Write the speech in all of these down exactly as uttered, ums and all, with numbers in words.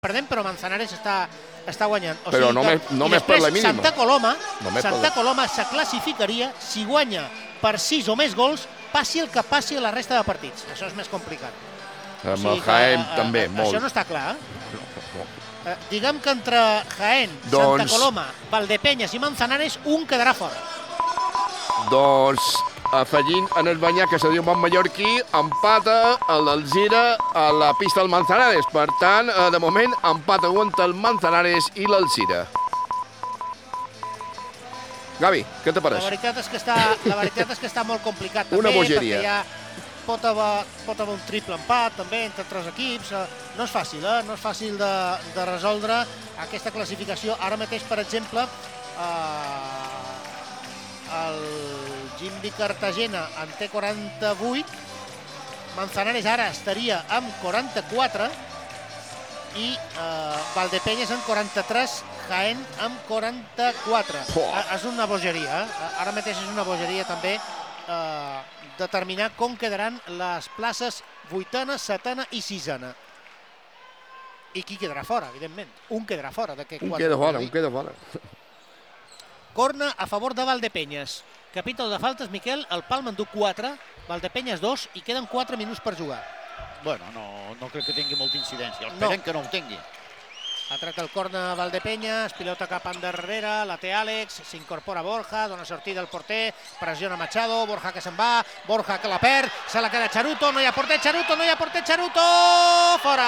perdent, però Manzanares està, està guanyant. O però sigui només, que, només per la mínima. Santa Coloma, només Santa Coloma se classificaria si guanya per sis o més gols, passi el que passi a la resta de partits. Això és més complicat. Amb o sigui el Jaén que, també, a, molt. Això no està clar, eh? No, no. Eh, diguem que entre Jaén, doncs... Santa Coloma, Valdepeñas i Manzanares, un quedarà fora. Doncs afegint en el Banyà, que se diu bon mallorquí, empata l'Alzira a la pista del Manzanares. Per tant, de moment, empata entre el Manzanares i l'Alzira. Gavi, què te pareix? La veritat és que està, la veritat és que està molt complicat. També, Una bogeria. Perquè hi ha, pot, haver, pot haver un triple empat també entre tres equips. No és fàcil, eh? No és fàcil de, de resoldre aquesta classificació. Ara mateix, per exemple, eh, el Gimbi Cartagena en té quaranta-vuit, Manzanares ara estaria amb quaranta-quatre i eh, Valdepeñas amb quaranta-tres, Jaén amb quaranta-quatre. Oh. És una bogeria, eh? Ara mateix és una bogeria també eh, determinar com quedaran les places vuitena, setena i sisena. I qui quedarà fora, evidentment. Un quedarà fora d'aquest quatre. Un queda fora, un queda fora. Corna a favor de Valdepeñas. Capítol de faltes, Miquel, el Palma en du quatre, Valdepeñas dos i queden quatre minuts per jugar. Bueno, no, no crec que tingui molta incidència. Esperem no. que no ho tingui. Ha tret el corna Valdepeñas, pilota cap endarrere, la té Àlex, s'incorpora Borja, dona sortida al porter, pressiona Machado, Borja que se'n va, Borja que la perd, se la queda Charuto, no hi ha porter Charuto, no hi ha porter Charuto, fora!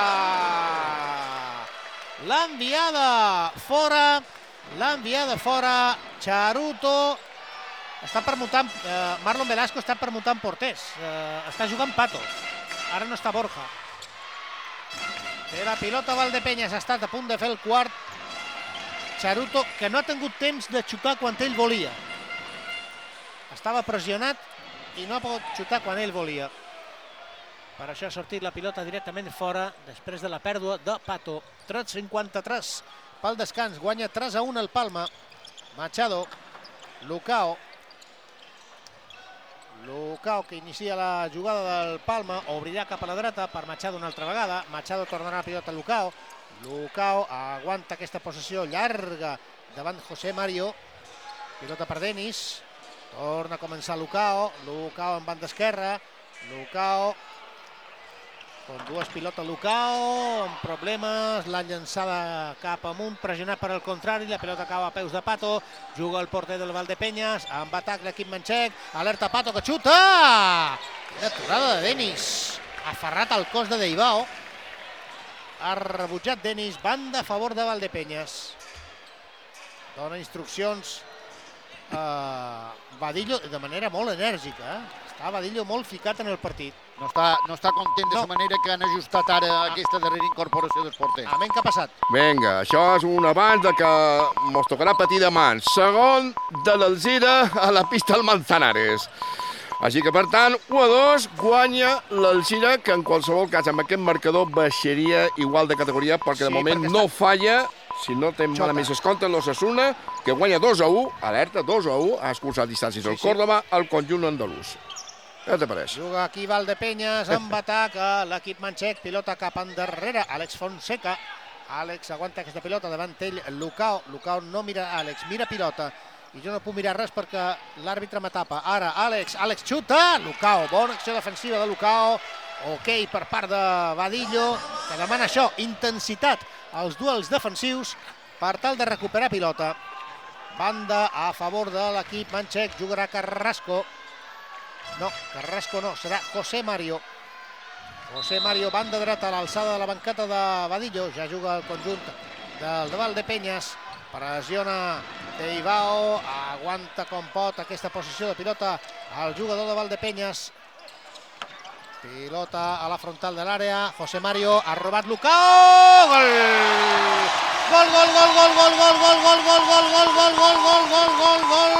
L'enviada fora, l'enviada fora, Charuto, està permutant, eh, Marlon Velasco està permutant porters, eh, està jugant Pato, ara no està Borja. Té la pilota Valdepeñas, ha estat a punt de fer el quart. Charuto, que no ha tingut temps de xutar quan ell volia. Estava pressionat i no ha pogut xutar quan ell volia. Per això ha sortit la pilota directament fora després de la pèrdua de Pato. tres cinquanta-tres pel descans, guanya tres a un el Palma. Machado, Lucao. Lucao que inicia la jugada del Palma, obrirà cap a la dreta per Machado una altra vegada. Machado tornarà la pilota a Lucao. Lucao aguanta aquesta possessió llarga davant José Mario. Pilota per Denis. Torna a començar Lucao. Lucao en banda esquerra. Lucao con dues pilotes Lucao, amb problemes, l'ha llançada cap amunt, pressionat per al contrari, la pilota acaba a peus de Pato, juga el porter del Valdepeñas, amb atac l'equip manxec, alerta Pato que xuta! Quina aturada de Denis, aferrat al cos de Deibao, ha rebutjat Denis, banda a favor de Valdepeñas. Dona instruccions a Vadillo de manera molt enèrgica, eh? Està Vadillo molt ficat en el partit. No està, no està content de la no. manera que han ajustat ara ah. aquesta darrera incorporació del porter. Amén, què ha passat? Vinga, això és un abans de que mos tocarà patir demà. Segon de l'Alzira a la pista del Manzanares. Així que, per tant, u a dos guanya l'Alzira, que en qualsevol cas amb aquest marcador baixaria igual de categoria, perquè de sí, moment perquè no està... falla, si no té malament es compta, l'Osasuna, que guanya dos a u, alerta, dos a u, ha escurçat distàncies sí, el Córdoba al conjunt andalús. Què te pareix? Juga aquí Valdepeñas amb atac a l'equip manxec, pilota cap endarrere, Àlex Fonseca. Àlex aguanta aquesta pilota davant ell, Lucao. Lucao no mira Àlex, mira pilota. I jo no puc mirar res perquè l'àrbitre m'atapa. Ara Àlex, Àlex xuta, Lucao, bona acció defensiva de Lucao. Ok per part de Vadillo, que demana això, intensitat als duels defensius per tal de recuperar pilota. Banda a favor de l'equip manxec, jugarà Carrasco. No, Carrasco no, serà José Mario. José Mario, banda dreta a l'alçada de la banqueta de Vadillo. Ja juga el conjunt del Valdepeñas. Pressiona Deibao, aguanta com pot aquesta posició de pilota al jugador de Valdepeñas. Pilota a la frontal de l'àrea. José Mario ha robat Lucao. Gol! Gol, gol, gol, gol, gol, gol, gol, gol, gol, gol, gol, gol, gol, gol, gol, gol, gol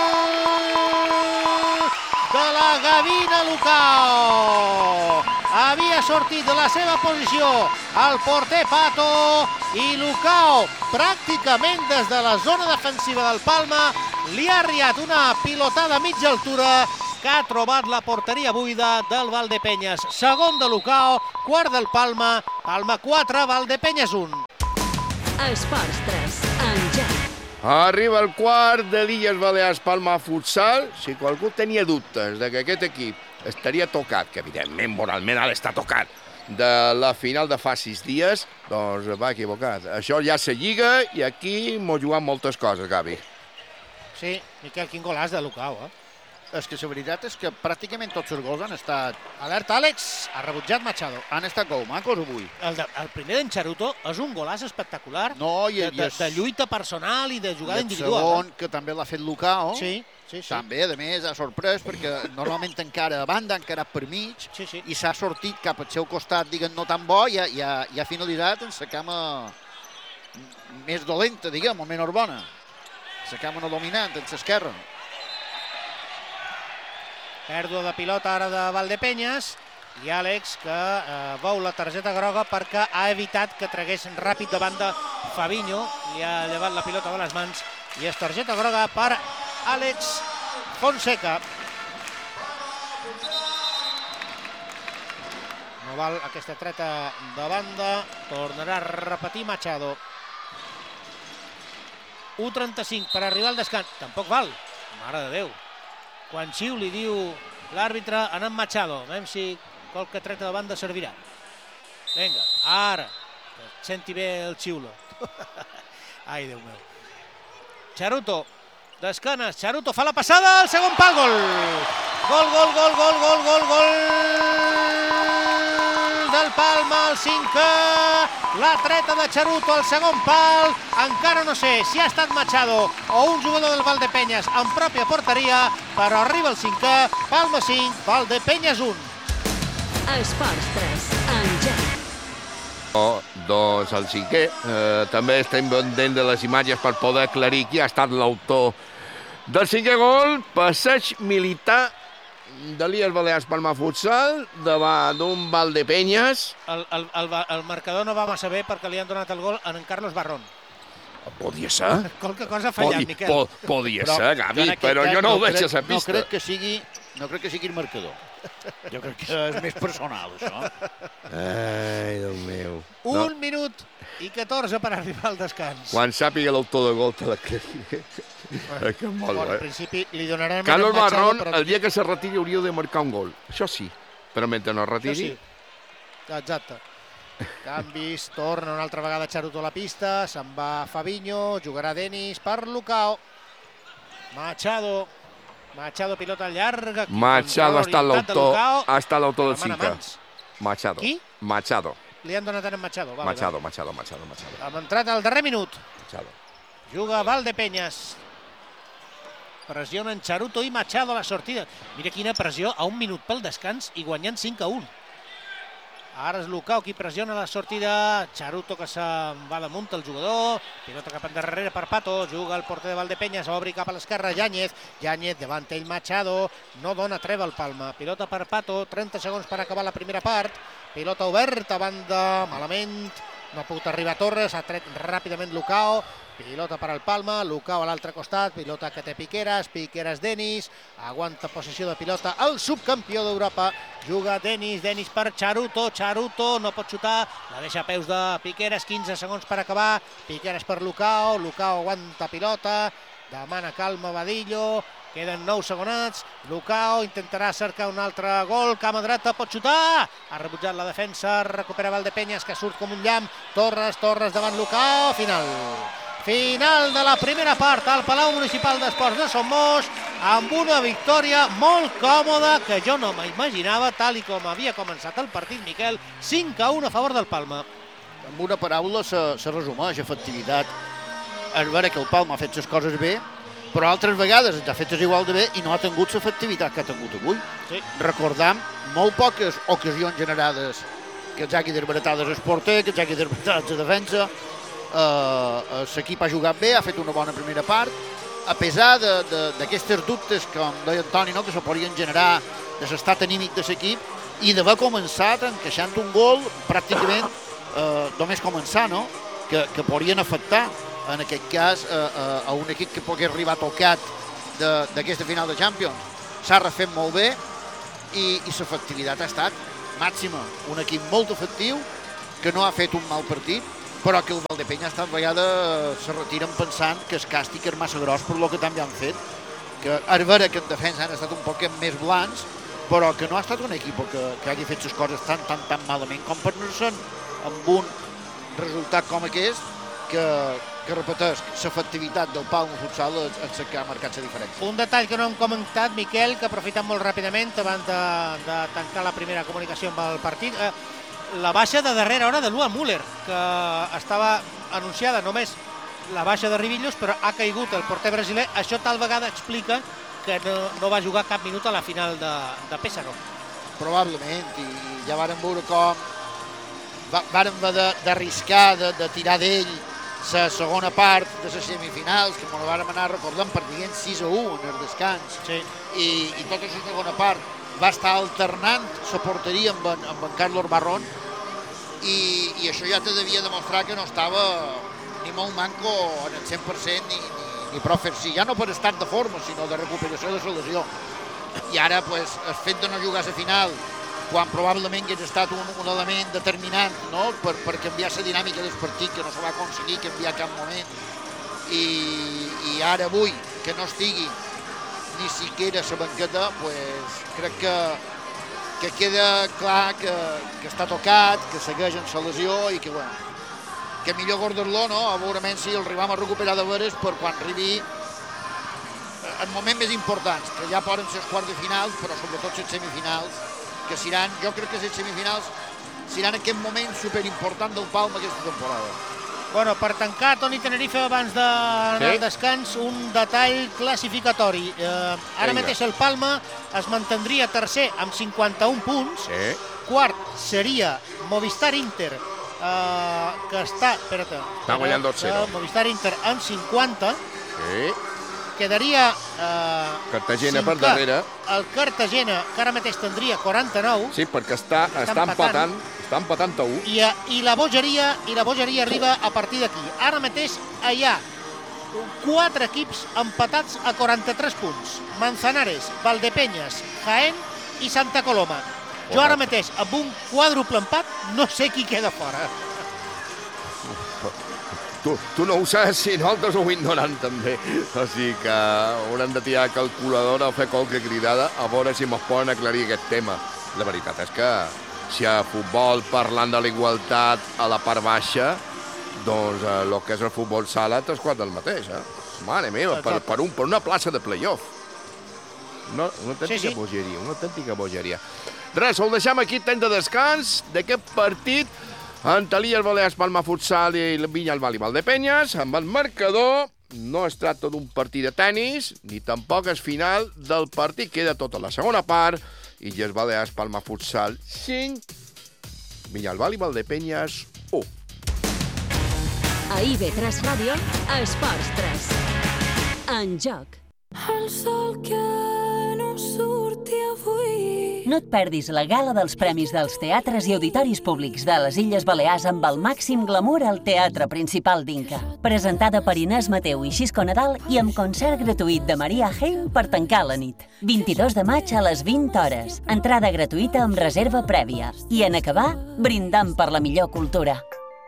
de la Gavina Lucao. Havia sortit de la seva posició el porter Pato i Lucao pràcticament des de la zona defensiva del Palma li ha arriat una pilotada a mitja altura que ha trobat la porteria buida del Valdepenyes. Segon de Lucao, quart del Palma, Palma quatre, Valdepenyes un. Esports tres, en Jack. Arriba el quart de l'Illes Balears Palma Futsal. Si qualcú tenia dubtes de que aquest equip estaria tocat, que evidentment moralment ha d'estar tocat, de la final de fa sis dies, doncs va equivocat. Això ja se lliga i aquí m'ho jugant moltes coses, Gavi. Sí, Miquel, quin golàs de Lucao, eh? És que la veritat és que pràcticament tots els gols han estat, Alerta, Àlex, ha rebutjat Machado. han estat gol macos avui. El, de, el primer d'en Charuto és un golàs espectacular, No, i, de, i de, és- de lluita personal i de i jugada el individual. segon, que també l'ha fet Lucao, Sí, sí, sí. també, a més, ha sorprès, perquè normalment encara a banda, ha encarat per mig, Sí, sí. i s'ha sortit cap al seu costat, diguem, no tan bo, i ha, i ha, i ha finalitzat en la cama més dolenta, diguem, o menys bona. La cama no dominant, en l'esquerra. Pèrdua de pilota ara de Valdepenyes i Àlex que eh, veu la targeta groga perquè ha evitat que tragués ràpid davant de Fabinho. Li ha llevat la pilota de les mans i és targeta groga per Àlex Fonseca. No val aquesta treta de banda, tornarà a repetir Machado. u trenta-cinc per arribar al descans, tampoc val, mare de Déu. Quan xiu li diu l'àrbitre en en Machado, veiem si qualque treta de banda servirà. Vinga, ara, que senti bé el xiulo. Ai, Déu meu. Charuto, d'esquenes, Charuto fa la passada, el segon pal, gol! Gol, gol, gol, gol, gol, gol, gol del Palma, el cinquè, la treta de Charuto, el segon pal, encara no sé si ha estat Machado o un jugador del Valdepenyes en pròpia porteria, però arriba el cinquè, Palma cinc, Valdepenyes un. Esports tres, en Jack. Oh, doncs el cinquè. Eh, també estem pendent de les imatges per poder aclarir qui ha estat l'autor del cinquè gol. Passeig militar de l'Illes Balears Palma Futsal davant d'un Valdepenyes. El, el, el, el marcador no va massa bé perquè li han donat el gol a en Carlos Barrón. Podia ser. Qualque cosa ha fallat, Podi, Miquel. po, podia ser, Gavi, en aquest però cas jo no ho veig crec- a la No pista. crec que sigui, no crec que sigui el marcador. Jo crec que és més personal, això. Ai, Déu meu. Un minut i catorze per arribar al descans. Quan sàpiga l'autor de gol te l'aclariré. Eh, que Bueno, molt, en eh? principi li donarem... Carlos a en Machado, Barrón, però- el dia que se retiri hauria de marcar un gol. Això sí, però mentre no es Això retiri... sí. Exacte. Canvis, torna una altra vegada Charuto a la pista, se'n va Fabinho, jugarà Denis per Lucao. Machado, Machado pilota llarga. Machado ha estat l'autor ha estat l'autor del Demana cinquè. mans. Machado. Qui? Machado. Li han donat a en Machado. Vale, Machado, Machado, Machado, Machado. Vale. Hem entrat al darrer minut. Machado. Juga Valdepenyes. Pressionen Charuto i Machado a la sortida. Mira quina pressió a un minut pel descans i guanyant cinc a un. Ara és Lucao qui pressiona la sortida. Charuto que se'n va damunt el jugador. Pilota cap endarrere per Pato. Juga el porter de Valdepenyes. Obri cap a l'esquerra Yáñez. Yáñez davant ell Machado. No dona treva al Palma. Pilota per Pato. trenta segons per acabar la primera part. Pilota oberta, banda malament. No ha pogut arribar Torres. Ha tret ràpidament Lucao. Pilota per al Palma, Lucao a l'altre costat, pilota que té Piqueras, Piqueras Denis, aguanta possessió de pilota el subcampió d'Europa, juga Denis, Denis per Charuto, Charuto no pot xutar, la deixa a peus de Piqueras, quinze segons per acabar, Piqueras per Lucao, Lucao aguanta pilota, demana calma Badillo, queden nou segonats, Lucao intentarà cercar un altre gol, cama dreta, pot xutar, ha rebutjat la defensa, recupera Valdepenyes que surt com un llamp, Torres, Torres davant Lucao, final. Final de la primera part al Palau Municipal d'Esports de Somos amb una victòria molt còmoda que jo no m'imaginava tal i com havia començat el partit, Miquel, cinc a un a favor del Palma. Amb una paraula se, se resumeix, efectivitat. És vera que el Palma ha fet les coses bé, però altres vegades ha fet igual de bé i no ha tingut l'efectivitat que ha tingut avui. Sí. Recordam molt poques ocasions generades que els hagi desbaratades el porter, que els hagi desbaratades la defensa. Uh, l'equip ha jugat bé, ha fet una bona primera part, a pesar d'aquestes dubtes, com deia Antoni, no, que se podien generar de l'estat anímic de l'equip i d'haver començat encaixant un gol pràcticament uh, només començar, no? que, que podrien afectar en aquest cas uh, uh, a un equip que pugui arribar tocat d'aquesta final de Champions. s'ha refet molt bé i, i l'efectivitat ha estat màxima. Un equip molt efectiu, que no ha fet un mal partit, però que el Valdepeñas tal vegada se retiren pensant que el càstig és massa gros per lo que també han fet, que és vera que en defensa han estat un poc més blancs, però que no ha estat un equip que, que hagi fet les coses tan, tan, tan malament com per anar-se'n amb un resultat com aquest, que, que repeteix, l'efectivitat del Palma Futsal és, és el que ha marcat la diferència. Un detall que no hem comentat, Miquel, que aprofitem molt ràpidament abans de, de tancar la primera comunicació amb el partit, eh, la baixa de darrera hora de Luan Müller, que estava anunciada només la baixa de Ribillos, però ha caigut el porter brasiler. Això tal vegada explica que no, no va jugar cap minut a la final de, de Pésaro. Probablement, i ja vàrem veure com va, vàrem haver d'arriscar, de, de tirar d'ell la segona part de les semifinals, que ens vàrem anar recordant per dient sis a u en el descans, sí. I, i tota la segona part va estar alternant la porteria amb en, amb en Carlos Barrón, i, i això ja te devia demostrar que no estava ni molt manco en el cent per cent ni, ni, ni prou fer-s'hi, ja no per estat de forma, sinó de recuperació de la lesió. I ara pues, el fet de no jugar a la final, quan probablement hagués estat un, un element determinant, no? per, per canviar la dinàmica del partit, que no se va aconseguir canviar cap moment, i, i ara avui que no estigui ni siquiera a la banqueta, pues, crec que, que queda clar que, que està tocat, que segueix en la lesió i que, bueno, que millor guardar-lo, no? A veure si el arribam a recuperar de veres per quan arribi en moments més importants, que ja poden ser els quarts de finals, però sobretot les semifinals, que seran, jo crec que les semifinals seran aquest moment superimportant del Palma aquesta temporada. Bueno, per tancar, Toni Tenerife, abans d'anar sí. al descans, un detall classificatori. Eh, ara Vinga. mateix el Palma es mantindria tercer amb cinquanta-un punts, Sí. quart seria Movistar Inter, eh, que està... Espera't, Està guanyant dos zero. eh, Movistar Inter amb cinquanta, Sí. quedaria... Eh, Cartagena per cinquè darrere. el Cartagena, que ara mateix tindria quaranta-nou, Sí, perquè està, Està està empatant. empatant, està empatant a u. i, a- i la bogeria i la bogeria arriba a partir d'aquí. Ara mateix hi ha quatre equips empatats a quaranta-tres punts. Manzanares, Valdepeñas, Jaén i Santa Coloma. Jo ara mateix, amb un quàdruple empat, no sé qui queda fora. Tu, tu no ho saps, si nosaltres ho ignorant també. O sigui que haurem de tirar calculadora o fer qualque cridada a veure si mos poden aclarir aquest tema. La veritat és que si a futbol parlant de la igualtat a la part baixa, doncs eh, el que és el futbol sala és quasi el mateix, eh? Mare meva, per, per, un, per una plaça de playoff. Una, una autèntica Sí, sí. bogeria, una autèntica bogeria. Res, el deixem aquí, temps de descans d'aquest partit entre l'Illes Balears, Palma Futsal i el Vinyalbal i Valdepeñas. Amb el marcador no es tracta d'un partit de tennis, ni tampoc és final del partit. Queda tota la segona part. Illes Balears, Palma Futsal cinc, Vinyalbal i Valdepeñas u. A I B tres Ràdio, Esports tres. En joc. El sol que no surti avui. No et perdis la gala dels Premis dels Teatres i Auditoris Públics de les Illes Balears amb el màxim glamour al Teatre Principal d'Inca. Presentada per Inés Mateu i Xisco Nadal i amb concert gratuït de Maria Heim per tancar la nit. vint-i-dos de maig a les vint hores. Entrada gratuïta amb reserva prèvia. I en acabar, brindant per la millor cultura.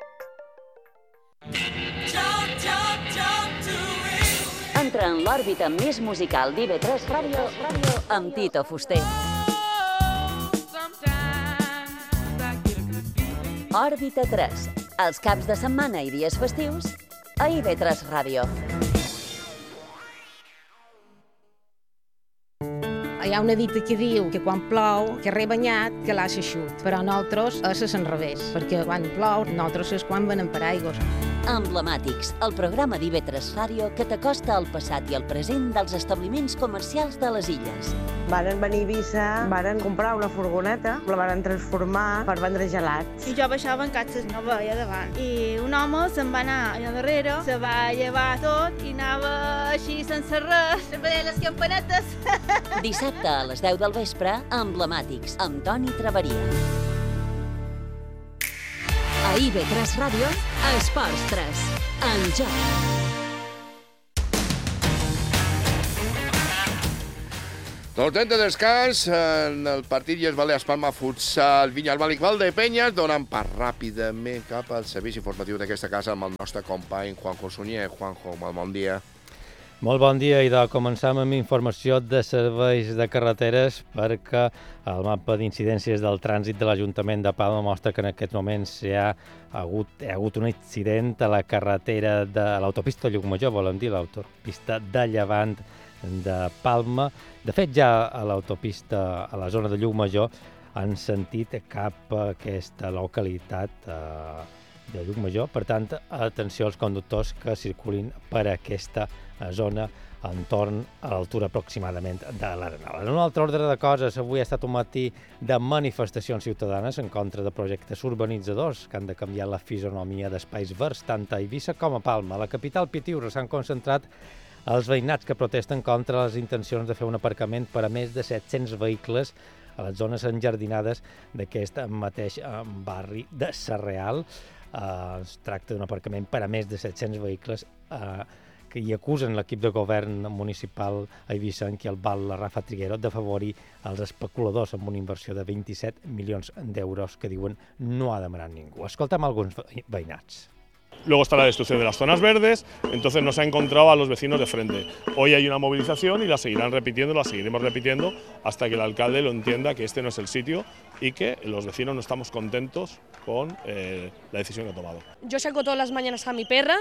Entra en l'òrbita més musical d'I B tres Ràdio amb Tito Fuster. Òrbita tres, els caps de setmana i dies festius a I B tres Ràdio. Hi ha una dita que diu que quan plou, que rebanyat, que l'ha eixut. Però nosaltres és al revés, perquè quan plou, nosaltres és quan venem paraigües. Emblemàtics, el programa d'I B tres Ràdio que t'acosta al passat i al present dels establiments comercials de les illes. Varen venir a Eivissa, varen comprar una furgoneta, la varen transformar per vendre gelats. I jo baixava en catxes, no veia davant. I un home se'n va anar allà darrere, se va llevar tot i anava així sense res, veient les campanetes. Dissabte a les deu del vespre, Emblemàtics, amb Toni Traveria. A I B tres Ràdio, Esports tres. En joc. Doncs temps de descans en el partit Illes Balears Palma Futsal Vinyalbàlic Valdepenyes, donant pas ràpidament cap al servei informatiu d'aquesta casa amb el nostre company Juanjo Sunyer. Juanjo, molt bon dia. Molt bon dia, i de començar amb informació de serveis de carreteres, perquè el mapa d'incidències del trànsit de l'Ajuntament de Palma mostra que en aquests moments hi ha hagut, hi ha hagut un accident a la carretera de l'autopista Llucmajor, volem dir, l'autopista de Llevant de Palma. De fet, ja a l'autopista, a la zona de Llucmajor, han sentit cap a aquesta localitat eh, de Llucmajor. Per tant, atenció als conductors que circulin per aquesta zona entorn a l'altura aproximadament de l'Arenal. En un altre ordre de coses, avui ha estat un matí de manifestacions ciutadanes en contra de projectes urbanitzadors que han de canviar la fisonomia d'espais verds tant a Eivissa com a Palma. A la capital Pitiure s'han concentrat els veïnats que protesten contra les intencions de fer un aparcament per a més de set-cents vehicles a les zones enjardinades d'aquest mateix barri de Sarreal. Eh, es tracta d'un aparcament per a més de set-cents vehicles eh, que hi acusen l'equip de govern municipal eivissenc i el Val la Rafa Triguero d'afavorir els especuladors amb una inversió de vint-i-set milions d'euros que diuen no ha demanat ningú. Escoltem alguns veïnats. Luego está la destrucción de las zonas verdes, entonces no se ha encontrado a los vecinos de frente. Hoy hay una movilización y la seguirán repitiendo, la seguiremos repitiendo hasta que el alcalde lo entienda que este no es el sitio y que los vecinos no estamos contentos con eh, la decisión que ha tomado. Yo saco todas las mañanas a mi perra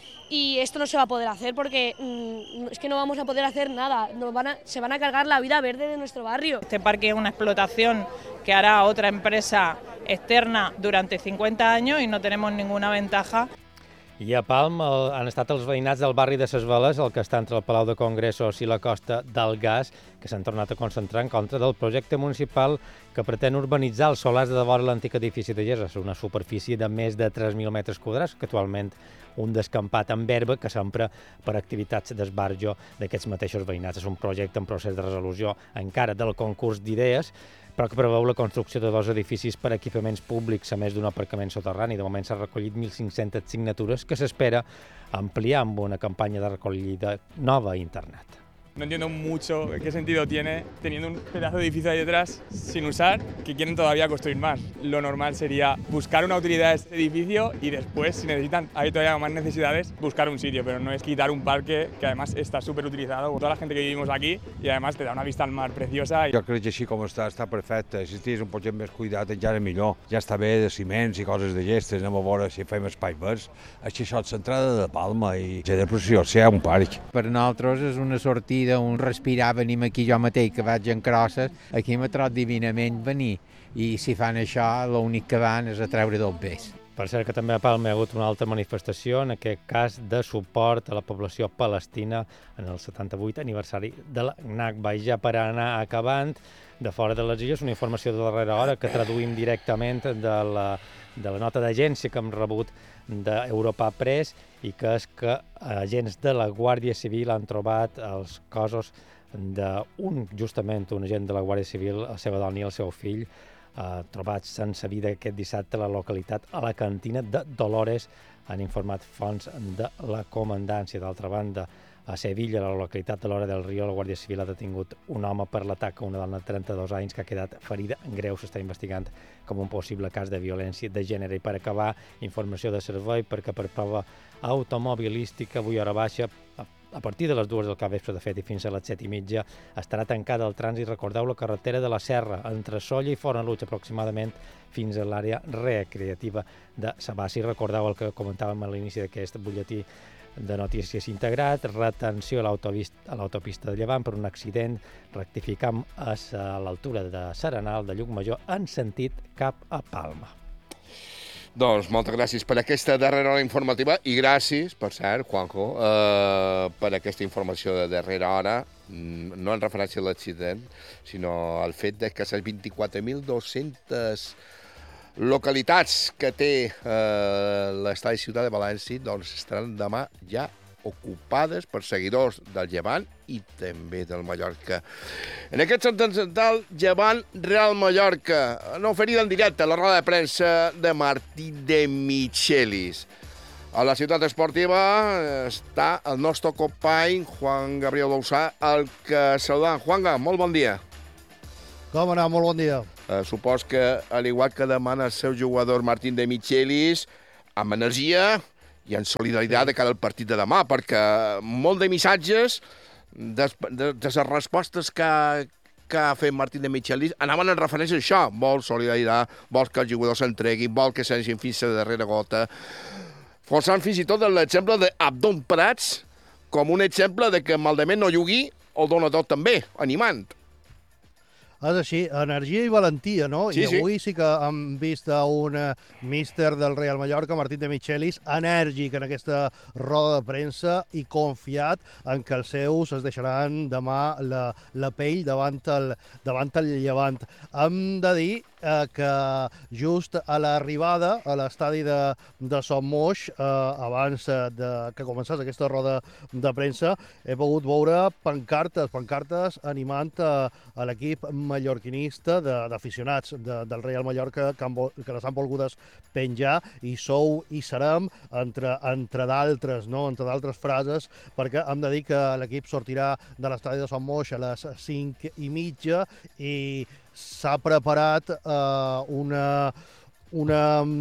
y esto no se va a poder hacer porque mmm, es que no vamos a poder hacer nada, nos van a, se van a cargar la vida verde de nuestro barrio. Este parque es una explotación que hará otra empresa externa durante cincuenta años y no tenemos ninguna ventaja. I a Palma han estat els veïnats del barri de Ses Veles, el que està entre el Palau de Congressos i la Costa del Gas, que s'han tornat a concentrar en contra del projecte municipal que pretén urbanitzar els solars de vora l'antic edifici de Lleses, una superfície de més de tres mil metres quadrats, que actualment un descampat amb herba que s'empra per activitats d'esbarjo d'aquests mateixos veïnats. És un projecte en procés de resolució encara del concurs d'idees, però que preveu la construcció de dos edificis per a equipaments públics, a més d'un aparcament soterrani. De moment s'ha recollit mil cinc-centes signatures que s'espera ampliar amb una campanya de recollida nova a internet. No entiendo mucho qué sentido tiene, teniendo un pedazo de edificio ahí detrás sin usar, que quieren todavía construir más. Lo normal sería buscar una utilidad a este edificio y después, si necesitan, hay todavía más necesidades, buscar un sitio, pero no es quitar un parque que además está súper utilizado por toda la gente que vivimos aquí y además te da una vista al mar preciosa. Jo crec que així com està, està perfecte. Si estigués un poquet més cuidat encara millor. Ja està bé de ciments i coses de llestes, anem a veure si fem espai verds. Així això és l'entrada de Palma i ja de processió, si hi ha un parc. Per nosaltres és una sortida, un respirar, venim aquí jo mateix, que vaig en crosses, aquí m'ha trobat divinament venir, i si fan això, l'únic que van és a treure del bes. Per cert que també a Palma hi ha hagut una altra manifestació, en aquest cas de suport a la població palestina en el setanta-vuit aniversari de la Nakba. I ja per anar acabant, de fora de les illes, una informació de darrera hora que traduïm directament de la, de la nota d'agència que hem rebut d'Europa Press, i que és que agents de la Guàrdia Civil han trobat els cossos d'un, justament un agent de la Guàrdia Civil, la seva dona i el seu fill, eh, trobats sense vida aquest dissabte a la localitat a la cantina de Dolores, han informat fonts de la comandància. D'altra banda, a Sevilla, a la localitat de l'Hora del Río, la Guàrdia Civil ha detingut un home per l'atac a una dona de trenta-dos anys que ha quedat ferida greu. S'està investigant com un possible cas de violència de gènere. I per acabar, informació de servei, perquè per prova automobilística, avui hora baixa, a partir de les dues del capvespre, de fet, i fins a les set i mitja, estarà tancada el trànsit. Recordeu la carretera de la Serra, entre Solla i Fornalutx, aproximadament fins a l'àrea recreativa de Sabassi. Recordeu el que comentàvem a l'inici d'aquest butlletí de notícies integrat, retenció a l'autopista de Llevant per un accident, rectificam a l'altura de S'Arenal, de Llucmajor, en sentit cap a Palma. Doncs moltes gràcies per aquesta darrera hora informativa i gràcies, per cert, Juanjo, eh, per aquesta informació de darrera hora, no en referència a l'accident, sinó al fet de que les vint-i-quatre mil dos-centes localitats que té eh, l'estadi Ciutat de València doncs estaran demà ja ocupades per seguidors del Llevant i també del Mallorca. En aquest sentit central, Llevant Real Mallorca, una oferida en directe a la roda de premsa de Martí de Michelis. A la ciutat esportiva està el nostre company Juan Gabriel Bausà, el que saludem. Juanga, molt bon dia. Com anar? Molt bon dia. Eh, supos que, al igual que demana el seu jugador Martín de Michelis, amb energia i en solidaritat de cara al partit de demà, perquè molt de missatges de, de, de les respostes que, que ha fet Martín de Michelis anaven en referència a això. Vol solidaritat, vol que els jugadors s'entreguin, vol que s'hagin fins a la darrera gota. Forçant fins i tot l'exemple d'Abdon Prats com un exemple de que malament no jugui o dona tot també, animant. És així, energia i valentia, no? Sí, I avui sí. sí que hem vist un míster del Real Mallorca, Martín de Michelis, enèrgic en aquesta roda de premsa i confiat en que els seus es deixaran demà la, la pell davant el, davant el Llevant. Hem de dir eh, que just a l'arribada a l'estadi de, de Son Moix, eh, abans de que començés aquesta roda de premsa, he pogut veure pancartes, pancartes animant a, a l'equip mallorquinista d'aficionats de, del Real Mallorca que, han, que les han volgudes penjar i sou i serem, entre, entre d'altres, no? entre d'altres frases, perquè hem de dir que l'equip sortirà de l'estadi de Son Moix a les cinc i mitja i s'ha preparat eh, una, una,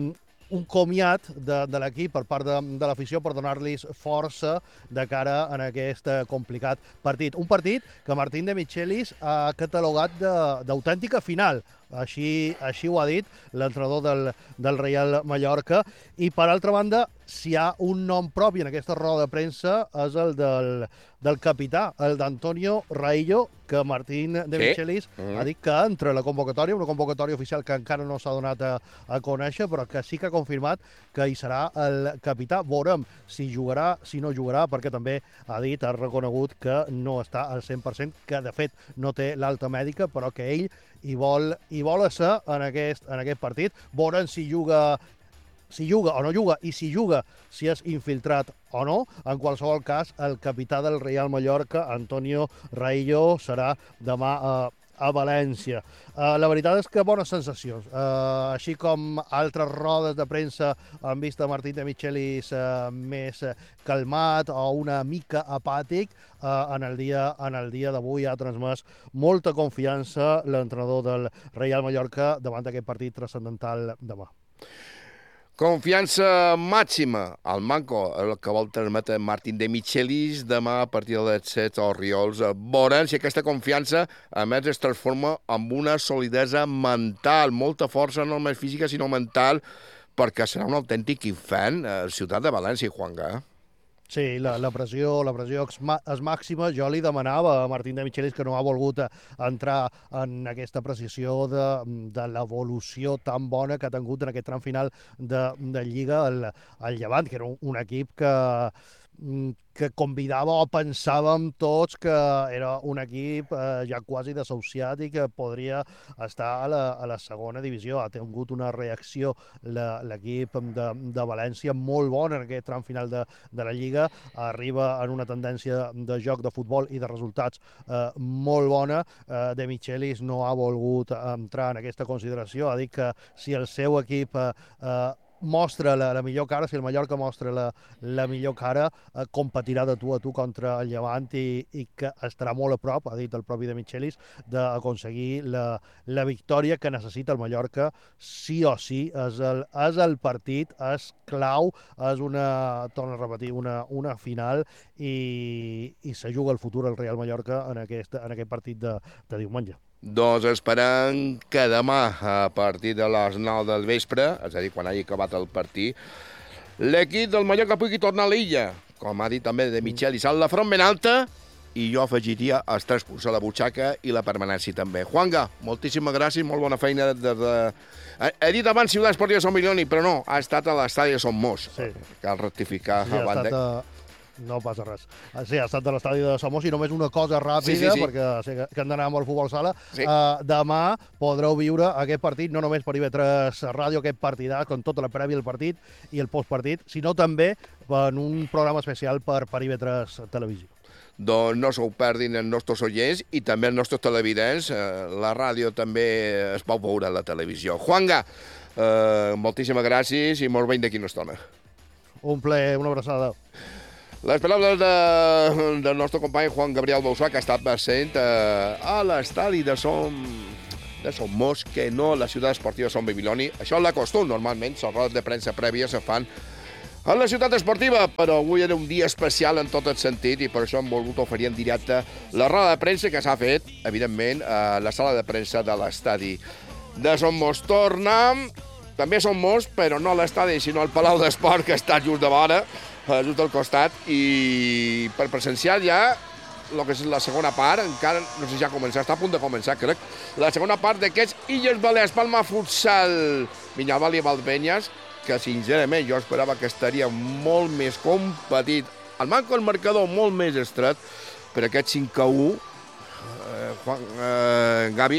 un comiat de, de l'equip per part de, de l'afició per donar-los força de cara en aquest complicat partit. Un partit que Martín de Michelis ha catalogat d'autèntica final. Així, així ho ha dit l'entrenador del, del Real Mallorca. I, per altra banda, si hi ha un nom propi en aquesta roda de premsa és el del, del capità, el d'Antonio Raillo, que Martín de Sí. Michelis Mm. ha dit que entra a la convocatòria, una convocatòria oficial que encara no s'ha donat a, a conèixer, però que sí que ha confirmat que hi serà el capità. Veurem si jugarà, si no jugarà, perquè també ha dit, ha reconegut que no està al cent per cent, que de fet no té l'alta mèdica, però que ell hi vol, hi vol ser en aquest, en aquest partit. Veurem si juga si juga o no juga, i si juga, si és infiltrat o no. En qualsevol cas, el capità del Real Mallorca, Antonio Raillo, serà demà a, a València. Uh, la veritat és que bones sensacions. Uh, així com altres rodes de premsa han vist a Martín de Michelis uh, més calmat o una mica apàtic, uh, en el dia, en el dia d'avui ha transmès molta confiança l'entrenador del Real Mallorca davant d'aquest partit transcendental demà. Confiança màxima al manco, el que vol transmetre Martín de Michelis demà a partir de les set Oriols. Veurem si aquesta confiança, a més, es transforma en una solidesa mental, molta força, no només física, sinó mental, perquè serà un autèntic infant a la ciutat de València, Juanga. Sí, la, la pressió, la pressió és màxima. Jo li demanava a Martín de Michelis, que no ha volgut entrar en aquesta precisió de, de l'evolució tan bona que ha tingut en aquest tram final de, de Lliga el, el Llevant, que era un, un equip que, que convidava o pensàvem tots que era un equip eh, ja quasi desahuciat i que podria estar a la, a la segona divisió. Ha tingut una reacció l'equip de, de València molt bona en aquest tram final de, de la Lliga. Arriba en una tendència de joc de futbol i de resultats eh, molt bona. Eh, de Michelis no ha volgut entrar en aquesta consideració. Ha dit que si el seu equip eh, eh, mostra la, la millor cara, si el Mallorca mostra la, la millor cara, eh, competirà de tu a tu contra el Llevant i, i que estarà molt a prop, ha dit el propi de Michelis, d'aconseguir la, la victòria que necessita el Mallorca sí o sí. És el, és el partit, és clau, és una, torno a repetir, una, una final i, i se juga el futur al Real Mallorca en aquest, en aquest partit de, de diumenge. Doncs esperem que demà, a partir de les nou del vespre, és a dir, quan hagi acabat el partit, l'equip del Mallorca pugui tornar a l'illa, com ha dit també de Michelis, amb la front ben alta, i jo afegiria els tres punts a la butxaca i la permanència també. Juanga, moltíssimes gràcies, molt bona feina. De, de... He dit abans Ciutat Esportiva de Sant Milioni, però no, ha estat a l'estadi de Son Moix. Sí. Cal rectificar. Sí, ha estat a... No passa res. Sí, ha estat de l'estadi de Son Moix i només una cosa ràpida, sí, sí, sí. perquè sé que, que hem d'anar amb el futbol sala. Sí. Uh, demà podreu viure aquest partit, no només per I B tres Ràdio, aquest partidàs, amb tota la prèvia del partit i el postpartit, sinó també en un programa especial per, per I B tres Televisió. Doncs no s'ho perdin els nostres oients i també els nostres televidents. La ràdio també es pot veure a la televisió. Juanga, eh, moltíssimes gràcies i molt bé d'aquí una estona. un plaer, una abraçada. Les paraules de, del nostre company Juan Gabriel Bausà, que ha estat present eh, a l'estadi de Som, de Somos, que no la ciutat esportiva Som Babiloni. Això és la costum, normalment, les rodes de premsa prèvies se fan a la ciutat esportiva, però avui era un dia especial en tot el sentit i per això hem volgut oferir en directe la roda de premsa que s'ha fet, evidentment, a la sala de premsa de l'estadi de Somos. Tornem, també a Somos, però no a l'estadi, sinó al Palau d'Esport, que està just de vora, just al costat, i per presenciar ja el que és la segona part, encara no sé si ja ha començat, està a punt de començar, crec, la segona part d'aquests Illes Balears Palma Futsal Vinyalbal i Valdepenyes, que sincerament jo esperava que estaria molt més competit. El manco el marcador molt més estret, per aquest cinc a u, eh, Juan, eh, Gavi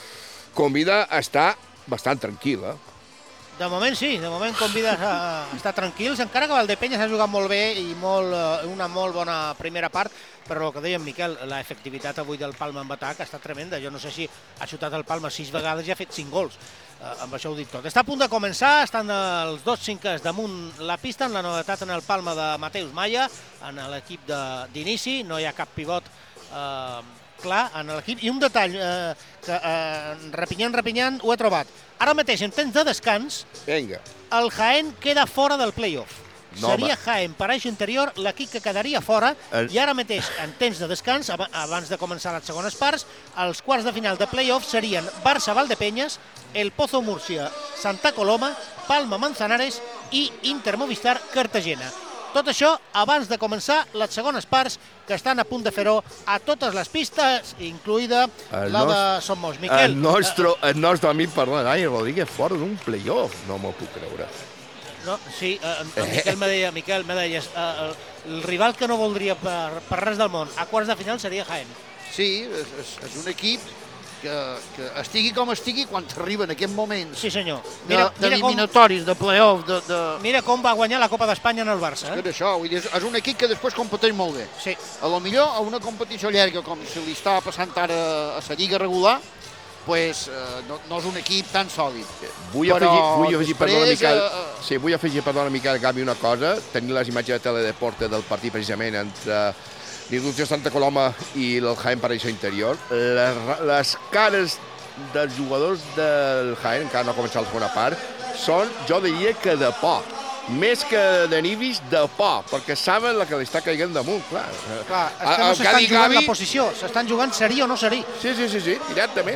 convida a estar bastant tranquil, eh? De moment sí, de moment convides a estar tranquils, encara que Valdepenyes ha jugat molt bé i molt, una molt bona primera part, però el que deia en Miquel, l'efectivitat avui del Palma en atac ha estat tremenda. Jo no sé si ha xutat el Palma sis vegades i ha fet cinc gols. Eh, amb això ho dic tot. Està a punt de començar, estan els dos cinques damunt la pista, en la novetat en el Palma de Mateus Maya, en l'equip d'inici, no hi ha cap pivot eh, clar en l'equip. I un detall, eh, que eh, repinyant, repinyant, ho he trobat. Ara mateix, en temps de descans, Venga. el Jaén queda fora del play-off. No, Seria home. Jaén per eix interior l'equip que quedaria fora El- i ara mateix, en temps de descans, ab- abans de començar les segones parts, els quarts de final de play-off serien Barça-Valdepenyes, El Pozo Múrcia, Santa Coloma, Palma Manzanares i Inter Movistar Cartagena. Tot això abans de començar les segones parts, que estan a punt de fer-ho a totes les pistes, incluïda El la de nos- Somos. Miquel, El nostre, el nostre amic, perdona, Dani Rodríguez, fora d'un play-off. No m'ho puc creure. No, sí, eh, en Miquel me deia, Miquel, me deies, eh, el, el rival que no voldria per, per res del món a quarts de final seria Jaén. Sí, és, és, és un equip que, que estigui com estigui, quan arriba en aquest moment Sí, senyor. de- d'eliminatoris, de play-off, de, de... Mira com va guanyar la Copa d'Espanya en el Barça. És Eh? que això, vull dir, és és un equip que després competeix molt bé. Sí. A lo millor a una competició llarga com se li està passant ara a la lliga regular, pues, eh, no, no és un equip tan sòlid. Vull Però afegir, vull afegir després, perdona, Miquel, eh, sí, vull afegir, perdona, Miquel, Gavi, una cosa. Tenir les imatges de Teledeporte del partit precisament entre l'Il·lusió Santa Coloma i el Jaén per això interior. Les, les cares dels jugadors del Jaén, encara no ha començat la segona part, són, jo diria que de por. Més que de nivis, de por, perquè saben la que li està caigant damunt, clar. Clar, és El que no que s'estan digui jugant Gavi- la posició, s'estan jugant serí o no serí. Sí, sí, sí, sí, directament.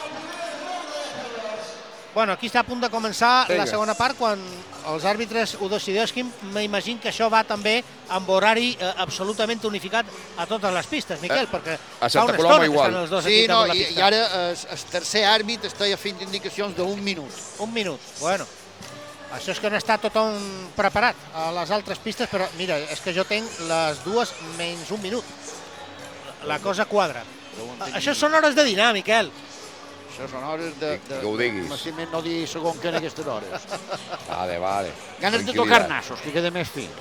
Bueno, aquí està a punt de començar Vinga. la segona part, quan els àrbitres ho decideixin. M'imagino que això va també amb horari eh, absolutament unificat a totes les pistes, Miquel, perquè a fa Santa una Coloma estona que igual. estan els dos Sí, equips no, damunt la i, pista. i ara el, el tercer àrbit està fent indicacions d'un minut. Un minut, bueno. Això és que no està tothom preparat a les altres pistes, però mira, és que jo tinc les dues menys un minut. La cosa quadra. Això són hores de dinar, Miquel. Això són hores de... de Que ho diguis. Massiment no dir segon que en aquestes hores. Vale, vale. Ganes de Tranquil·litat. tocar nassos, que queda més fi.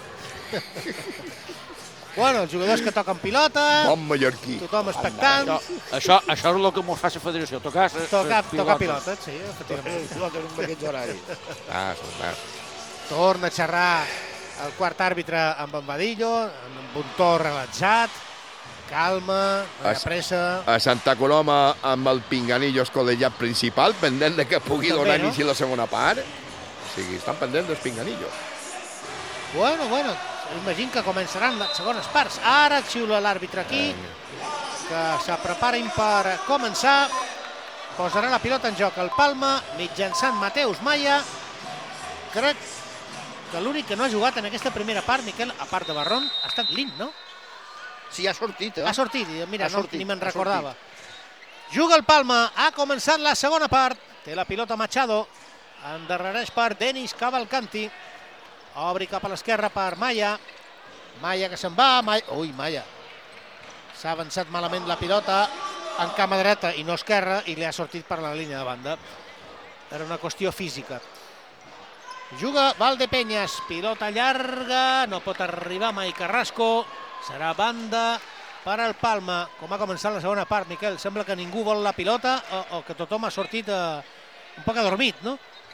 Bueno, els jugadors que toquen pilota, Bon mallorquí. tothom expectant. Això, això és el que mos fa la federació, tocar, sa- Tocar, sa tocar pilota. pilota, sí, efectivament. Pilotes en aquests horaris. Ah, ah. Torna a xerrar el quart àrbitre amb en Badillo, amb un to relaxat, calma, no hi ha Es- pressa. A Santa Coloma amb el Pinganillo escodellat principal, pendent de que pugui També, donar no? inici a la segona part. O sigui, estan pendents dels Pinganillos. Bueno, bueno, imagino que començaran les segones parts. Ara xiula l'àrbitre aquí, que se preparin per començar. Posarà la pilota en joc el Palma, mitjançant Mateus Maya. Crec que l'únic que no ha jugat en aquesta primera part, Miquel, a part de Barron, ha estat Lin, no? Sí, ha sortit, eh? Ha sortit, i mira, Ha no, sortit, ni me'n ha recordava. Juga el Palma, ha començat la segona part, té la pilota Machado, endarrereix per Denis Cavalcanti, obri cap a l'esquerra per Maya, Maya que se'n va, Maya... ui, Maya, s'ha avançat malament la pilota en cama dreta i no esquerra i li ha sortit per la línia de banda. Era una qüestió física. Juga Valdepenyes, pilota llarga, no pot arribar mai Carrasco, serà banda per al Palma. Com ha començat la segona part, Miquel? Sembla que ningú vol la pilota o, o que tothom ha sortit eh, un poc adormit, no?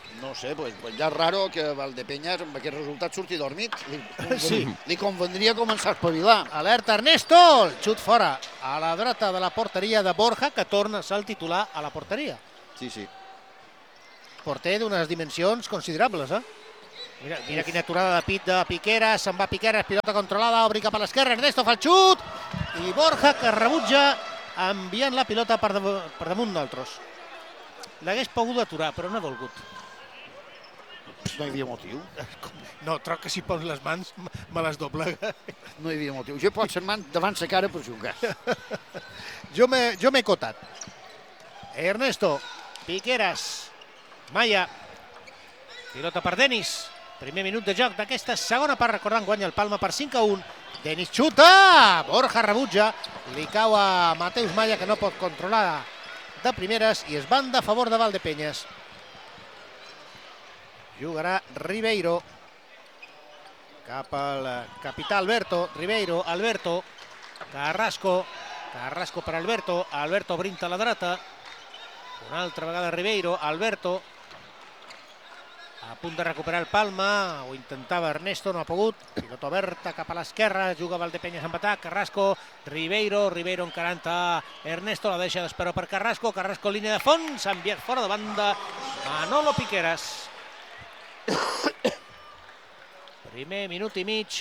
No sé, pues, pues ja és raro que Valdepeñas amb aquest resultat surti dormit. Li, Sí. li convendria començar a espavilar. Alerta Ernesto, el xut fora a la dreta de la porteria de Borja, que torna a ser el titular a la porteria. Sí, sí. Porter d'unes dimensions considerables, eh? Mira, mira quina aturada de pit de Piqueras, se'n va Piqueras, pilota controlada, obri cap a l'esquerra, Ernesto fa el xut, i Borja que rebutja enviant la pilota per, de, per damunt d'altres. L'hagués pogut aturar, però no ha volgut. No hi havia motiu. No, troc que si pons les mans me les doblega. No hi havia motiu. Jo he posat les mans davant la cara per jugar. Jo m'he cotat. Ernesto, Piqueras, Maya, pilota per Denis. Primer minut de joc d'aquesta segona part, recordant, guanya el Palma per cinc a un. Denis xuta, Borja rebutja, li cau a Mateus Maya, que no pot controlar de primeres, i es banda a favor de Valdepeñas. Jugarà Ribeiro cap al capità Alberto. Ribeiro, Alberto, Carrasco, Carrasco per Alberto, Alberto brinta a la dreta, una altra vegada Ribeiro, Alberto, a punt de recuperar el Palma, ho intentava Ernesto, no ha pogut, pilota oberta cap a l'esquerra, juga Valdepeñas amb atac, Carrasco, Ribeiro, Ribeiro encarant a Ernesto, la deixa d'espera per Carrasco, Carrasco línia de fons, s'ha enviat fora de banda Manolo Piqueras. Primer minut i mig,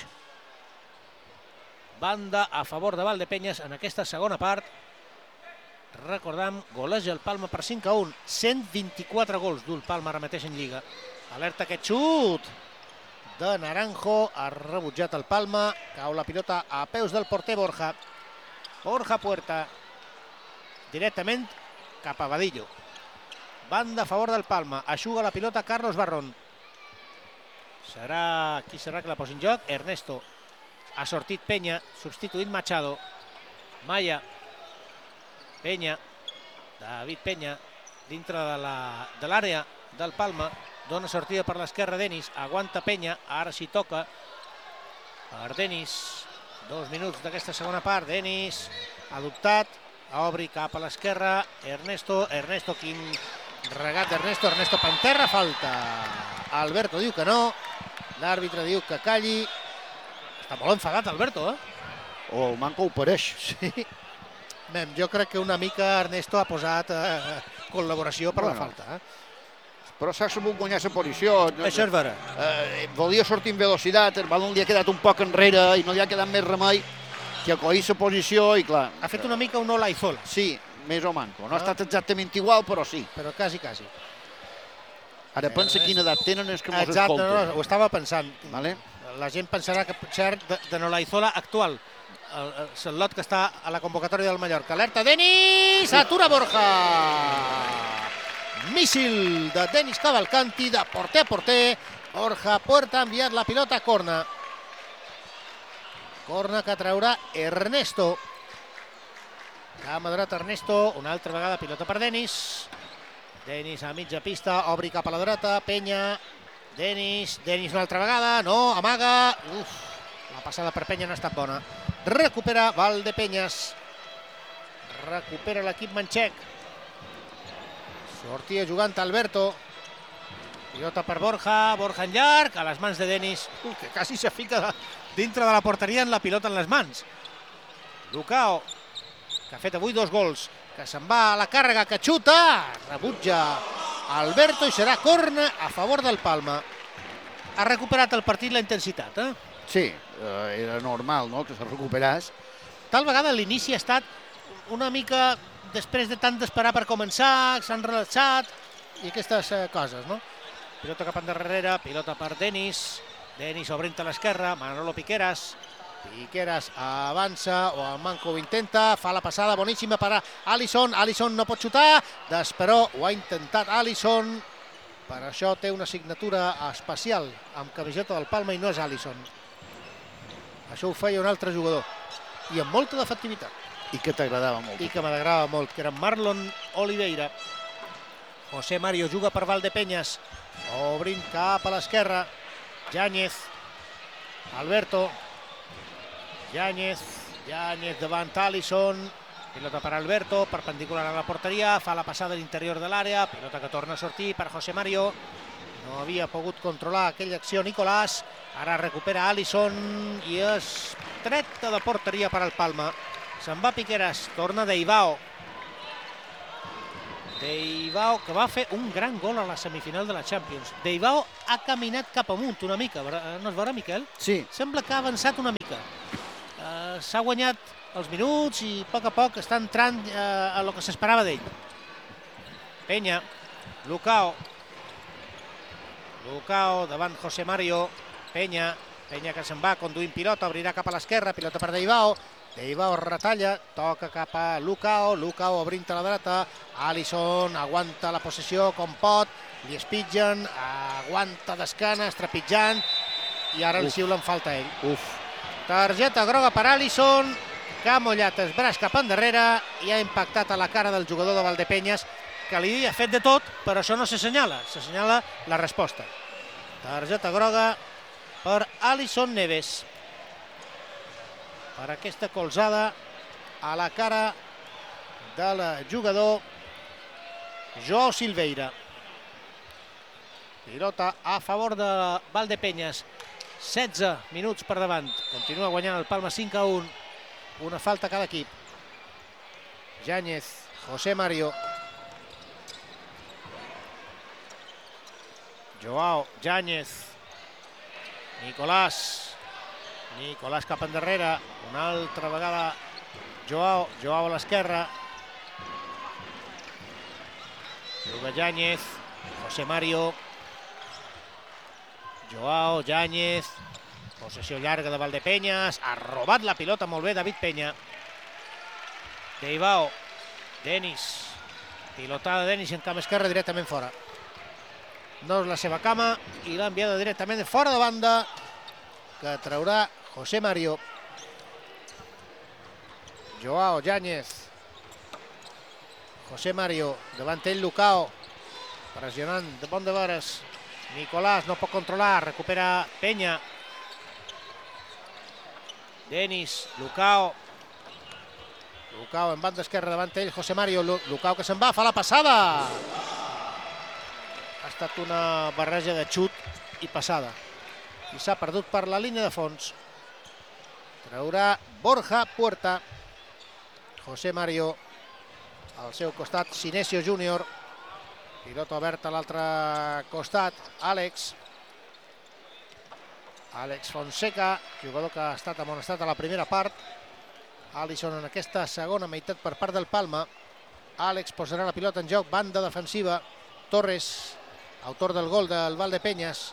banda a favor de Valdepeñas en aquesta segona part. Recordam, goleja el Palma per cinc a un, cent vint-i-quatre gols du el Palma ara mateix en Lliga. Alerta aquest xut de Naranjo, ha rebutjat el Palma, cau la pilota a peus del porter Borja. Borja Puerta, directament cap a Vadillo. Banda a favor del Palma, aixuga la pilota Carlos Barrón. Serà, qui serà que la posi en joc? Ernesto. Ha sortit Peña, substituït Machado. Maya. Peña. David Peña, dintre de l'àrea del Palma. Dona sortida per l'esquerra Denis. Aguanta Peña, ara s'hi toca per Denis. Dos minuts d'aquesta segona part. Denis ha dubtat. Obri cap a l'esquerra. Ernesto. Ernesto, quin regat d'Ernesto. Ernesto Panterra, falta. Alberto diu que no. L'àrbitre diu que calli. Està molt enfadat, Alberto, eh? O el manco ho pareix. Sí. Mem, jo crec que una mica Ernesto ha posat eh, col·laboració per Bueno. la falta. Eh? Però s'ha sabut guanyar la posició. Això és vera. Eh, volia sortir en velocitat, el balon li ha quedat un poc enrere i no li ha quedat més remei que acollir la posició i clar... Ha fet una mica un Olaizola. Sí, més o manco. No ha Ah. estat exactament igual, però sí. Però quasi, quasi. Ara pensa quina edat tenen els que mos Exacte, no, escolten. no, ho estava pensant. Vale? La gent pensarà que potser de, de Olaizola actual, el, el, el lot que està a la convocatòria del Mallorca. Alerta, Denis! Atura Borja! Míssil de Denis Cavalcanti, de porter a porter. Borja Puerta ha enviat la pilota a corna. Corna que traurà Ernesto. Cama dreta Ernesto, una altra vegada pilota per Denis. Denis a mitja pista, obri cap a la dreta, Peña, Denis, Denis una altra vegada, no, amaga, uf, la passada per Peña no ha estat bona. Recupera Valdepeñas, recupera l'equip manxec, sortia jugant Alberto, pilota per Borja, Borja en llarg, a les mans de Denis, uf, que quasi se fica dintre de la porteria amb la pilota en les mans. Lucao, que ha fet avui dos gols, que se'n va a la càrrega, que xuta, rebutja Alberto i serà corna a favor del Palma. Ha recuperat el partit la intensitat, eh? Sí, eh, era normal, no?, que se recuperàs. Tal vegada l'inici ha estat una mica després de tant d'esperar per començar, s'han relaxat i aquestes eh, coses, no? Pilota cap endarrere, pilota per Denis, Denis obrint a l'esquerra, Manolo Piqueras, Piqueras avança, o el manco ho intenta, fa la passada boníssima per a Alisson, Alisson no pot xutar, d'esperó ho ha intentat Alisson, per això té una signatura especial amb camiseta del Palma i no és Alisson. Això ho feia un altre jugador, i amb molta d'efectivitat. I que t'agradava molt. I que m'agradava molt, que era Marlon Oliveira. José Mario juga per Valdepeñas, obrint cap a l'esquerra, Yáñez, Alberto, Yáñez, Yáñez davant Alisson, pilota per Alberto, perpendicular a la porteria, fa la passada a l'interior de l'àrea, pilota que torna a sortir per José Mario, no havia pogut controlar aquella acció Nicolàs, ara recupera Alisson i és treta de porteria per al Palma. Se'n va Piqueras, torna Deivao. Deivao, que va fer un gran gol a la semifinal de la Champions. Deivao ha caminat cap amunt una mica, no es veurà, Miquel? Sí. Sembla que ha avançat una mica. Uh, S'ha guanyat els minuts i a poc a poc està entrant uh, a lo que s'esperava d'ell. Peña, Lucao. Lucao davant José Mario. Peña, Peña que se'n va conduint pilota, obrirà cap a l'esquerra, pilota per Deivao. Deivao retalla, toca cap a Lucao, Lucao obrint a la dreta, Alisson aguanta la possessió com pot, li espitgen, aguanta d'esquena, estrepitjant, i ara li xiulen falta a ell. Uf. Targeta groga per Alisson, que ha mollat el braç cap endarrere i ha impactat a la cara del jugador de Valdepeñas, que li ha fet de tot, però això no s'assenyala, s'assenyala la resposta. Targeta groga per Alisson Neves, per aquesta colzada a la cara del jugador Joao Silveira. Pilota a favor de Valdepeñas, setze minuts per davant, continua guanyant el Palma cinc a un, una falta a cada equip. Yáñez, José Mario, Joao, Yáñez, Nicolàs, Nicolàs cap endarrere, una altra vegada Joao, Joao a l'esquerra, juga Yáñez, José Mario, Joao, Yáñez, possessió llarga de Valdepeñas, ha robat la pilota molt bé David Peña. Deivao, Denis, pilotada de Denis en camp esquerre directament fora. No és la seva cama i l'ha enviada directament fora de banda, que traurà José Mario. Joao, Yáñez, José Mario, davant ell Lucao, pressionant de bon de veres. Nicolàs no pot controlar, recupera Peña. Denis, Lucao. Lucao en banda esquerra davant ell, José Mario. Lucao que se'n va, fa la passada. Ha estat una barreja de xut i passada. I s'ha perdut per la línia de fons. Traurà Borja Puerta. José Mario al seu costat, Sinesio Júnior. Pilota oberta a l'altre costat, Àlex. Àlex Fonseca, jugador que ha estat amonestat a la primera part. Alisson en aquesta segona meitat per part del Palma. Àlex posarà la pilota en joc, banda defensiva. Torres, autor del gol del Valdepeñas.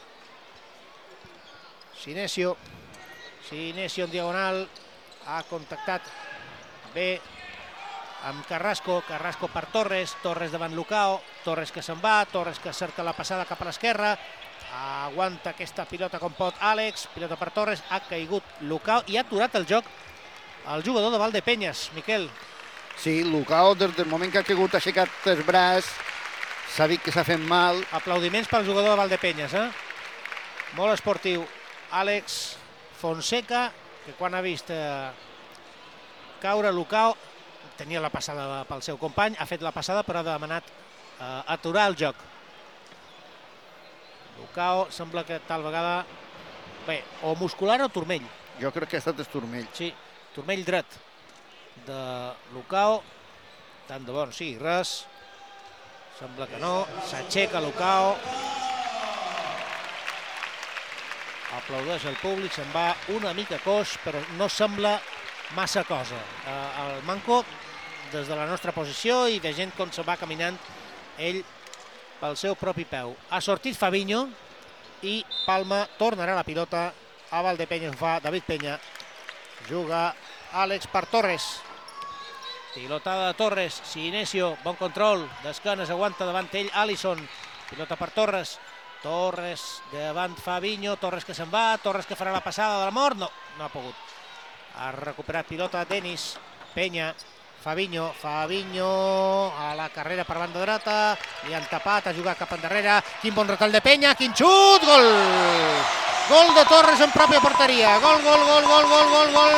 Sinesio, Sinesio en diagonal, ha contactat bé amb Carrasco, Carrasco per Torres, Torres davant Lucao, Torres que se'n va, Torres que cerca la passada cap a l'esquerra, aguanta aquesta pilota com pot Àlex, pilota per Torres, ha caigut Lucao i ha aturat el joc el jugador de Valdepeñas, Miquel. Sí, Lucao des del moment que ha caigut ha aixecat el braç, s'ha dit que s'ha fet mal. Aplaudiments pel jugador de Valdepeñas, eh? Molt esportiu. Àlex Fonseca, que quan ha vist eh, caure Lucao, tenia la passada pel seu company, ha fet la passada però ha demanat eh, aturar el joc. Lucao sembla que tal vegada, bé, o muscular o turmell. Jo crec que ha estat el turmell. Sí, turmell dret de Lucao, tant de bon, sí, res, sembla que no, s'aixeca Lucao, aplaudeix el públic, se'n va una mica coix, però no sembla massa cosa. El manco, des de la nostra posició i de gent com se va caminant ell pel seu propi peu. Ha sortit Fabinho i Palma tornarà la pilota a Valdepeñas, fa David Peña. Juga Àlex per Torres. Pilotada de Torres, Sinesio, bon control, d'esquenes, aguanta davant ell Alisson. Pilota per Torres. Torres davant Fabinho, Torres que se'n va, Torres que farà la passada de la mort, no, no ha pogut. Ha recuperat pilota Denis, Peña, Fabinho, Fabinho a la carrera per banda dreta, li han tapat, ha jugat cap endarrere, quin bon retall de Peña, quin xut, gol! Gol de Torres en pròpia porteria, gol, gol, gol, gol, gol, gol, gol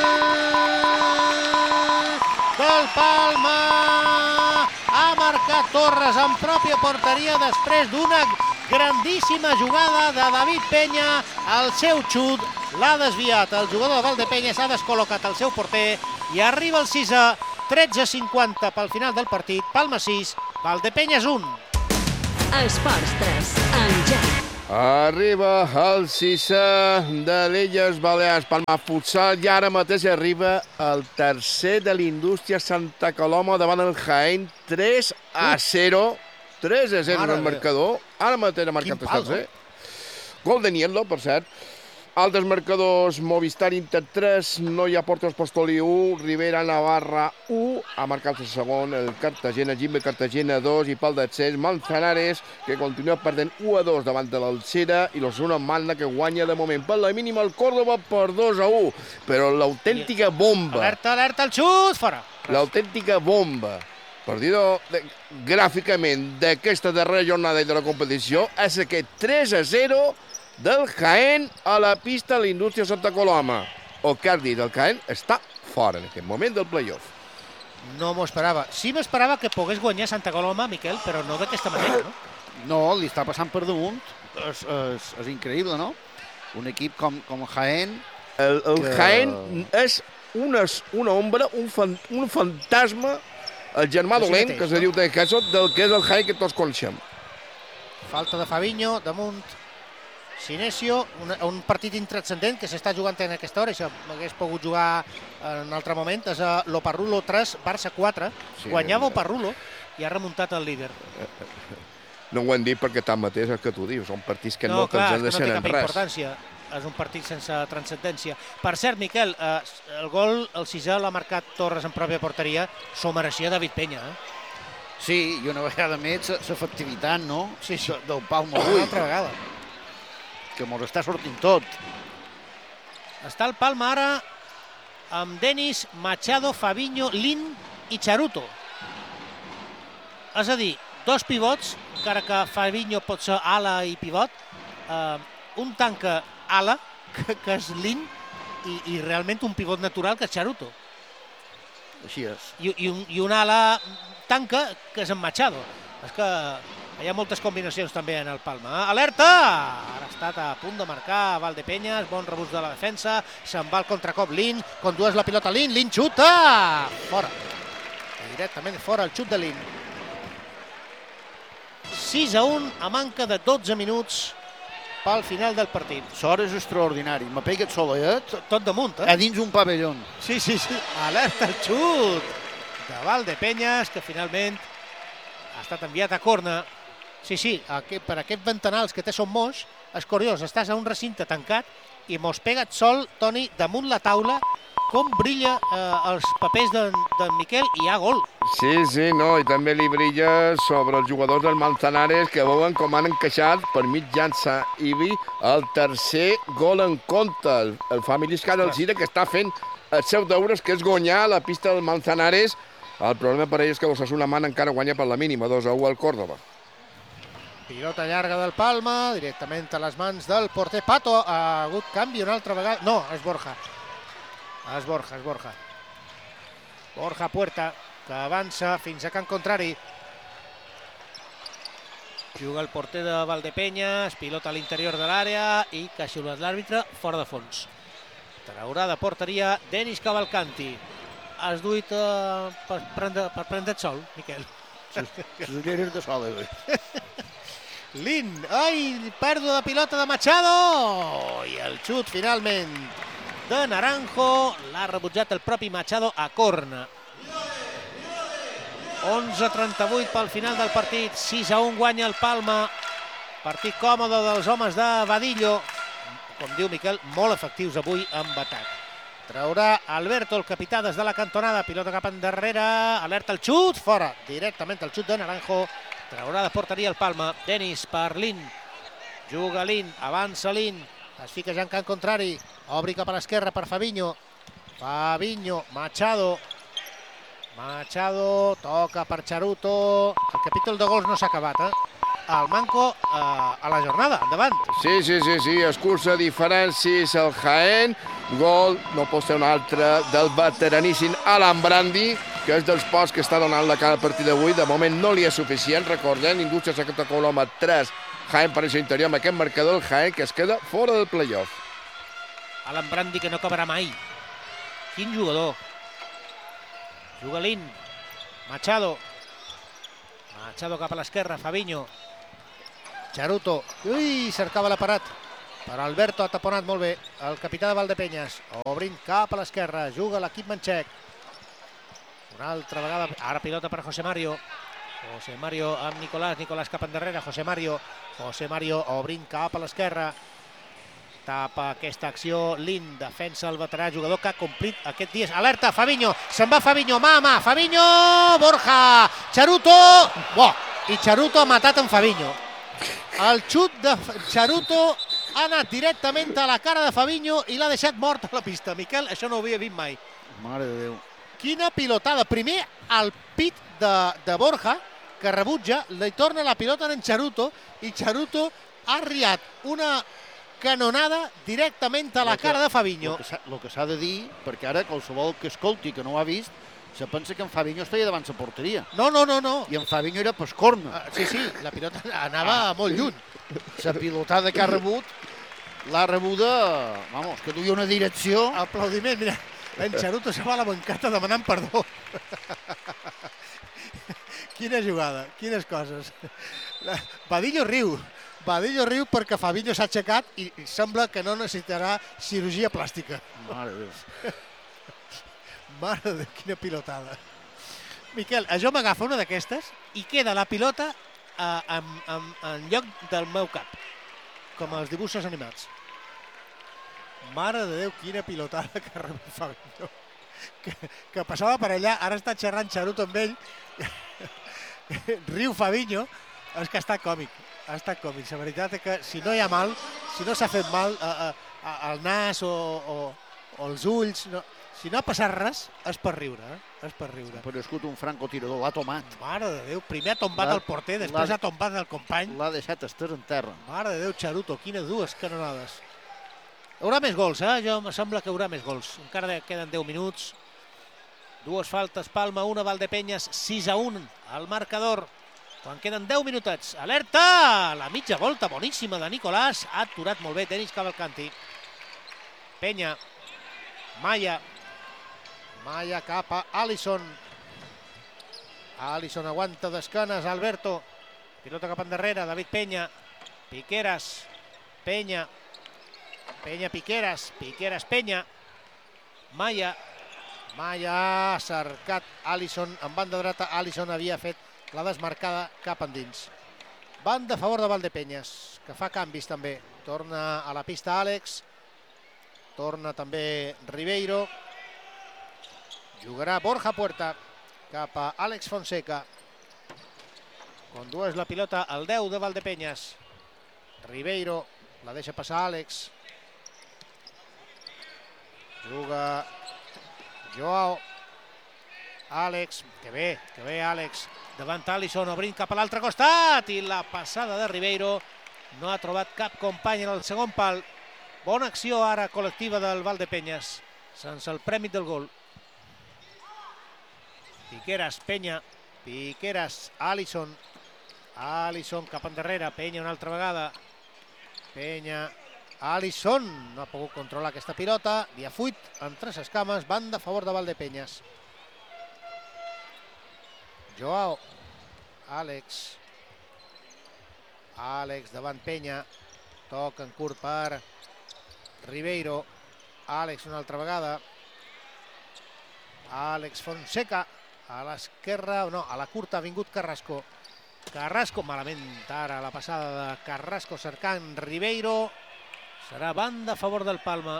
del Palma! Ha marcat Torres en pròpia porteria després d'una grandíssima jugada de David Penya, el seu xut l'ha desviat, el jugador de Valdepeñas ha descol·locat el seu porter i arriba el sisè, tretze cinquanta pel final del partit, Palma sis, Valdepeñas un. Esports tres, en joc. Arriba el sisè de l'Illes Balears, Palma Futsal, i ara mateix arriba el tercer de l'Indústria Santa Coloma davant el Jaén, tres a zero. tres a zero en el marcador. Ara mateix ha marcat el tercer. Gol de Niello, per cert. Altres marcadors, Movistar Inter tres, Noia Porto Apostoli u, Rivera Navarra u, ha marcat el segon el Cartagena, Jimbe Cartagena dos i Pal d'Accés, Manzanares, que continua perdent u a dos davant de l'Alcira, i l'Osasuna Malna, que guanya de moment per la mínima el Córdoba per dos a u. Però l'autèntica bomba... Alerta, alerta, el xut, fora! L'autèntica bomba, partido de, gràficament d'aquesta darrera jornada i de la competició, és aquest tres a zero del Jaén a la pista de l'Indústria Santa Coloma. O que has dit, el Jaén està fora en aquest moment del play-off. No m'ho esperava. Sí m'esperava que pogués guanyar Santa Coloma, Miquel, però no d'aquesta manera, no? No, li està passant per damunt. És, és, és increïble, no? Un equip com, com Jaén... El, el que... Jaén és una, una ombra, un, fan, un fantasma, el germà dolent, que se diu de Caso, del que és el Jaén que tots coneixem. Falta de Fabinho, damunt Sinesio, un, un partit intranscendent que s'està jugant en aquesta hora, i s'hagués pogut jugar en un altre moment, és a l'Oparrulo tres, Barça quatre, sí, guanyava Oparrulo i ha remuntat el líder. No ho hem dit perquè tanmateix el que tu dius, són partits que no, no clar, te'ls deixen no en té cap res. Importància. És un partit sense transcendència. Per cert, Miquel, eh, el gol, el sisè l'ha marcat Torres en pròpia porteria, s'ho mereixia David Penya, eh? Sí, i una vegada més l'efectivitat, no? Sí, sí. Del Palma avui. Una altra vegada. Que mos està sortint tot. Està el Palma ara amb Denis, Machado, Fabinho, Lin i Charuto. És a dir, dos pivots, encara que Fabinho pot ser ala i pivot, eh, un tanca ala, que, que és Lin, i, i realment un pivot natural, que és Charuto. Així és. I, i, un, i un ala tanca, que és en Machado. És que hi ha moltes combinacions també en el Palma. Alerta! Ara ha estat a punt de marcar Valdepeñas, bon rebús de la defensa, se'n va el contracop Lin, condueix la pilota Lin, Lin xuta! Fora. Directament fora el xut de Lin. sis a un a manca de dotze minuts pel final del partit. Sort és extraordinari. Me pega el soleet. Tot damunt, eh? A dins un pavelló. Sí, sí, sí. Alerta el xut de Valdepeñas, que finalment ha estat enviat a corna. Sí, sí, aquest, per aquests ventanals que té Son Moix, és curiós, estàs a un recinte tancat i mos pega el sol, Toni, damunt la taula, com brilla eh, els papers d'en de Miquel, i hi ha gol. Sí, sí, no, i també li brilla sobre els jugadors del Manzanares, que veuen com han encaixat per mitjança Ibi el tercer gol en contra. El, el Familisca d'Alcira, que està fent els seus deures, que és guanyar la pista del Manzanares. El problema per ell és que l'Osasuna Man encara guanya per la mínima, dos a u al Córdoba. Pilota llarga del Palma, directament a les mans del porter Pato. Ha hagut canvi una altra vegada. No, és Borja. És Borja, és Borja. Borja Puerta, que avança fins a camp contrari. Juga el porter de Valdepeñas, pilota a l'interior de l'àrea i que ha xiulat l'àrbitre fora de fons. Traurà de porteria Denis Cavalcanti. Has duit uh, per, prendre, per prendre el sol, Miquel. Les ulleres de sol, eh? Lin, ai, pèrdua de pilota de Machado, i el xut finalment de Naranjo, l'ha rebutjat el propi Machado a corna. onze a trenta-vuit pel final del partit, sis a un guanya el Palma, partit còmode dels homes de Vadillo, com diu Miquel, molt efectius avui amb atac. Traurà Alberto, el capità, des de la cantonada, pilota cap endarrere, alerta el xut, fora, directament el xut de Naranjo. Traurà de porteria el Palma, Denis per Lin, juga Lin, avança Lin, es fica ja en camp contrari, obri cap a l'esquerra per Fabinho, Fabinho, Machado, Machado, toca per Charuto, el capítol de gols no s'ha acabat, eh? El manco eh, a la jornada, endavant. Sí, sí, sí, sí, escurça diferències el Jaén, gol, no pot ser un altre, del veteraníssim Alan Brandi, que és dels pocs que està donant la cara al partit d'avui. De moment no li és suficient, recordem, Indústria Santa Coloma tres, Jaén per això interior amb aquest marcador, el Jaén que es queda fora del playoff. Alan Brandi que no acabarà mai. Quin jugador. Juga Lin. Machado. Machado cap a l'esquerra, Fabinho. Charuto. Ui, cercava la parat. Per Alberto ha taponat molt bé el capità de Valdepenyes. Obrint cap a l'esquerra. Juga l'equip manxec. Una altra vegada. Ara pilota per José Mario. José Mario amb Nicolás. Nicolás cap endarrere. José Mario. José Mario obrint cap a l'esquerra. Tapa aquesta acció. Lin defensa el veterà jugador que ha complit aquest dia. Alerta, Fabinho. Se'n va Fabinho. Mà a mà. Fabinho. Borja. Charuto. Bo. I Charuto ha matat en Fabinho. El xut de Charuto ha anat directament a la cara de Fabinho i l'ha deixat mort a la pista. Miquel, això no ho havia vist mai. Mare de Déu. Quina pilotada. Primer el pit de, de Borja, que rebutja, li torna la pilota en Charuto i Charuto ha arriat una canonada directament a la cara de Fabinho. El que s'ha de dir, perquè ara qualsevol que escolti que no ho ha vist, se pensa que en Fabinho estaria davant la porteria. No, no, no, no. I en Fabinho era per corna. Uh, sí, sí, la pilota anava ah. molt lluny. La pilotada que ha rebut, l'ha rebuda, vamos, que duia una direcció. Aplaudiment, mira, en Charuto se va a la bancata demanant perdó. Quina jugada, quines coses. Badillo riu. Badillo riu perquè Fabinho s'ha aixecat i sembla que no necessitarà cirurgia plàstica. Mare de Déu. Mare de quina pilotada. Miquel, jo m'agafa una d'aquestes i queda la pilota eh, en, en, en lloc del meu cap, com els dibuixos animats. Mare de Déu, quina pilotada que rebut Fabinho. Que, que passava per allà, ara està xerrant Charuto amb ell. Riu Fabinho, és que ha estat còmic. Ha estat còmic. La veritat és que si no hi ha mal, si no s'ha fet mal a, a, al nas o, o, o els ulls, no, si no ha passat res, és per riure. Eh? És per riure. Però escut un francotirador, l'ha tomat. Mare de Déu, primer ha tombat el porter, després ha tombat el company. L'ha deixat estar en terra. Mare de Déu, Charuto, quines dues canonades. Hi haurà més gols, eh? Jo em sembla que hi haurà més gols. Encara queden deu minuts. Dues faltes, Palma, una, Valdepenyes, sis a un al marcador. Quan queden deu minutets. Alerta! La mitja volta boníssima de Nicolás. Ha aturat molt bé Denis Cavalcanti. Penya. Maya. Maya cap a Alisson. Alisson aguanta d'esquenes. Alberto. Pilota cap endarrere. David Penya. Piqueras. Penya. Penya, Piqueras. Piqueras, Penya. Maya. Maya ha cercat Alisson. En banda dreta, Alisson havia fet la desmarcada cap endins. Banda a favor de Valdepenyes, que fa canvis també. Torna a la pista Àlex. Torna també Ribeiro. Jugarà Borja Puerta cap a Àlex Fonseca. Condueix la pilota al deu de Valdepenyes. Ribeiro la deixa passar Àlex. Juga Joao. Àlex, que bé, que bé Àlex. Davant Alisson, obrint cap a l'altre costat. I la passada de Ribeiro no ha trobat cap company en el segon pal. Bona acció ara col·lectiva del Valdepenyes, sense el premi del gol. Piqueras, Penya. Piqueras, Alisson. Alisson cap endarrere. Penya una altra vegada. Penya. Alisson no ha pogut controlar aquesta pilota. Li ha fuit entre les cames. Banda a favor de Valdepenyes. Joao. Àlex. Àlex davant Penya. Toc en curt per Ribeiro. Àlex una altra vegada. Àlex Fonseca. A l'esquerra, no, a la curta ha vingut Carrasco. Carrasco, malament ara la passada de Carrasco cercant Ribeiro. Serà banda a favor del Palma.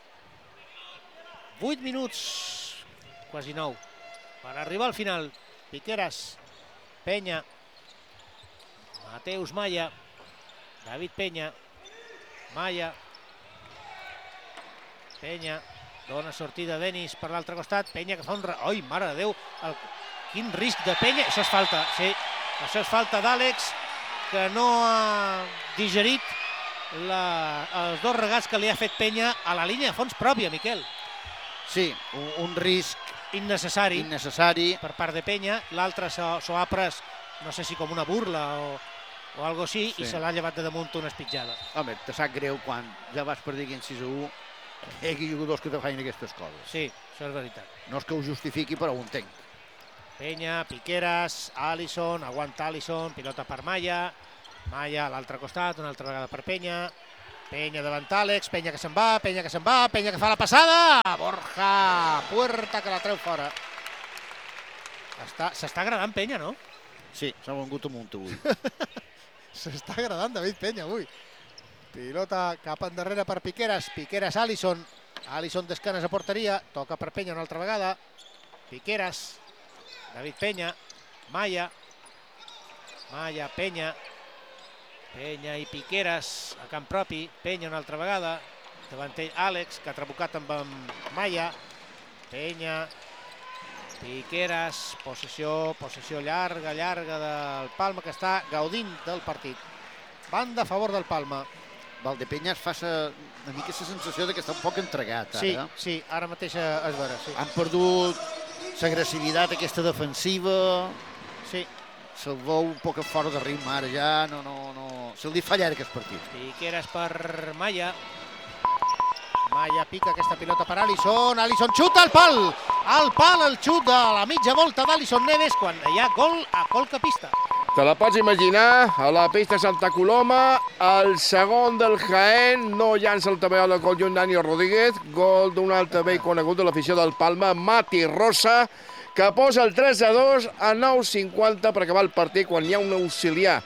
vuit minuts, quasi nou, per arribar al final. Piqueras, Penya, Mateus Maya, David Penya, Maya, Penya, dona sortida Denis per l'altre costat, Penya que fa un... Oi, mare de Déu, el... quin risc de Penya, això és falta, sí, això és falta d'Àlex, que no ha digerit la... els dos regats que li ha fet Penya a la línia de fons pròpia, Miquel. Sí, un, un risc innecessari, innecessari per part de Penya, l'altre s'ho ha pres, no sé si com una burla o, o algo així, Sí. i se l'ha llevat de damunt una espitjada. Home, te sap greu quan ja vas perdent sis a u, hi ha jugadors que te feien aquestes coses. Sí, això és veritat. No és que ho justifiqui, però ho entenc. Penya, Piqueras, Alisson, aguanta Alisson, pilota per Maya, Maya a l'altre costat, una altra vegada per Penya, Penya davant Àlex, Penya que se'n va, Penya que se'n va, Penya que fa la passada, Borja Puerta que la treu fora. S'està agradant Penya, no? Sí, s'ha vengut amunt avui. S'està agradant David Penya avui. Pilota cap endarrere per Piqueras, Piqueras Alisson, Alisson d'esquenes a porteria, toca per Penya una altra vegada, Piqueras, David Penya, Maya, Maya, Penya, Penya i Piqueras a camp propi, Penya una altra vegada, davant ell Àlex, que ha trabucat amb Maya, Penya, Piqueras, possessió, possessió llarga, llarga del Palma, que està gaudint del partit. Banda a favor del Palma. Valdepeñas fa una mica la sensació que està un poc entregat, ara. Sí, sí, ara mateix és vera, sí. Han perdut l'agressivitat aquesta defensiva. Sí. Se'l veu un poc fora de ritme, ara ja no, no, no... Se'l dit fallar aquest partit. Piqueras per Maya. Maya pica aquesta pilota per Alisson. Alisson xuta al pal. Al pal el xut de la mitja volta d'Alisson Neves quan hi ha gol a colcapista. Te la pots imaginar, a la pista Santa Coloma, el segon del Jaén, no llança el tabeol al conjunt Dani Rodríguez, gol d'un altre vell conegut de l'afició del Palma, Mati Rosa, que posa el tres a dos a nou cinquanta per acabar el partit quan hi ha un auxiliar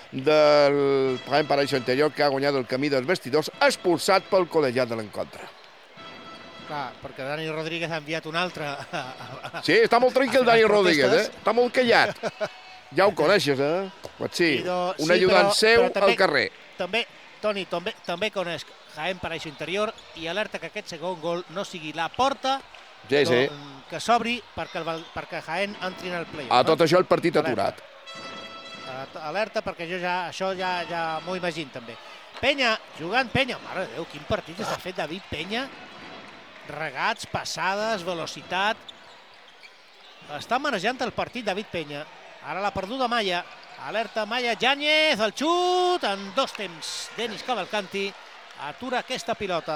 del Jaén Paraíso Interior que ha guanyat el camí dels vestidors, expulsat pel col·legiat de l'encontre. Clar, perquè Dani Rodríguez ha enviat un altre. Sí, està molt tranquil Dani Rodríguez, eh? Està molt callat. Ja ho coneixes, eh? Pues sí, un ajudant seu al carrer. També, Toni, també, també coneix Jaén Paraíso Interior i alerta que aquest segon gol no sigui la porta sí, sí. que s'obri perquè, perquè Jaén entri en el play-off. A tot això el partit aturat. Alerta perquè jo ja, això ja, ja m'ho imagino també. Penya, jugant Penya. Mare de Déu, quin partit s'ha fet David Penya. Regats, passades, velocitat. Està manejant el partit David Penya. Ara la perduda Maya, alerta Maya, Yáñez, el xut, en dos temps, Denis Cavalcanti atura aquesta pilota,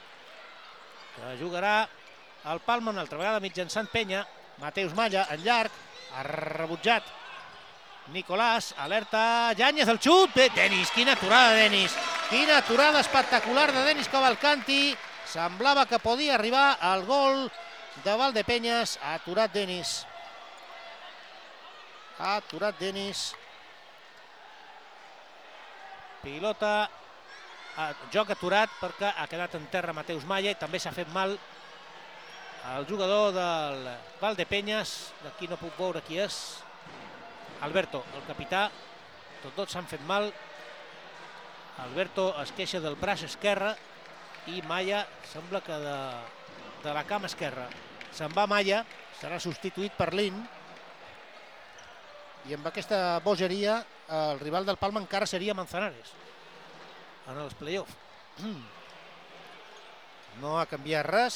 que jugarà el Palma una altra vegada mitjançant Penya, Mateus Maya en llarg, ha rebutjat Nicolàs, alerta Yáñez, el xut, bé, Denis, quina aturada de Denis, quina aturada espectacular de Denis Cavalcanti, semblava que podia arribar al gol de Valdepeñas, ha aturat Denis. Ha aturat Denis. Pilota, joc aturat perquè ha quedat en terra Mateus Maya i també s'ha fet mal el jugador del Valdepeñas, d'aquí no puc veure qui és, Alberto, el capità, tots dos s'han fet mal. Alberto es queixa del braç esquerre i Maya sembla que de, de la cama esquerra. Se'n va Maya, serà substituït per Lin. I amb aquesta bogeria el rival del Palma encara seria Manzanares en els play-off. No ha canviat res.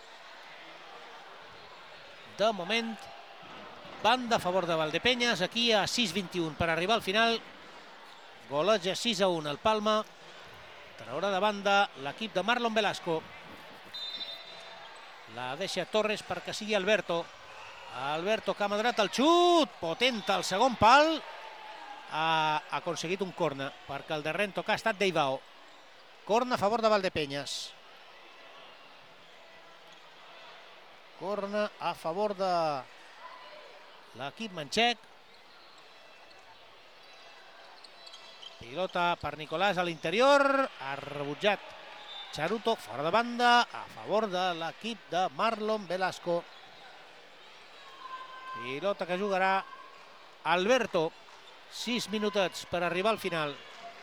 De moment, banda a favor de Valdepeñas, aquí a sis vint-i-u per arribar al final. Goleja sis a un el Palma. Traurà de banda l'equip de Marlon Velasco. La deixa Torres perquè sigui Alberto. Alberto que ha madrat el xut, potent al segon pal, ha aconseguit un corna, perquè el darrer en tocar ha estat Deivao. Corna a favor de Valdepeñas. Corna a favor de l'equip manxec. Pilota per Nicolàs a l'interior, ha rebutjat Charuto, fora de banda, a favor de l'equip de Marlon Velasco. Pilota que jugarà Alberto, sis minutets per arribar al final.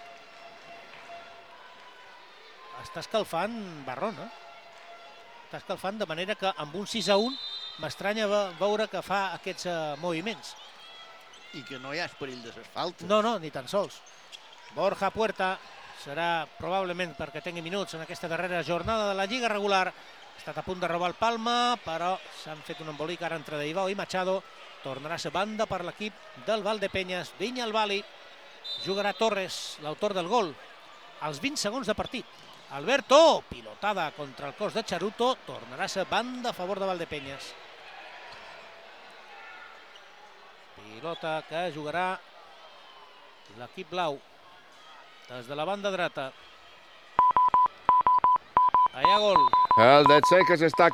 Està escalfant Barron, eh? Està escalfant de manera que amb un sis a un m'estranya veure que fa aquests moviments. I que no hi ha perill de les faltes. No, no, ni tan sols. Borja Puerta serà probablement perquè tingui minuts en aquesta darrera jornada de la Lliga regular. Ha estat a punt de robar el Palma, però s'han fet un embolic ara entre Deivao i Machado. Tornarà a ser banda per l'equip del Valdepeñas, Vinya el Bali. Jugarà Torres, l'autor del gol, als vint segons de partit. Alberto, pilotada contra el cos de Charuto, tornarà a ser banda a favor de Valdepeñas. Pilota que jugarà l'equip blau des de la banda dreta. Allà gol. El Detse que s'està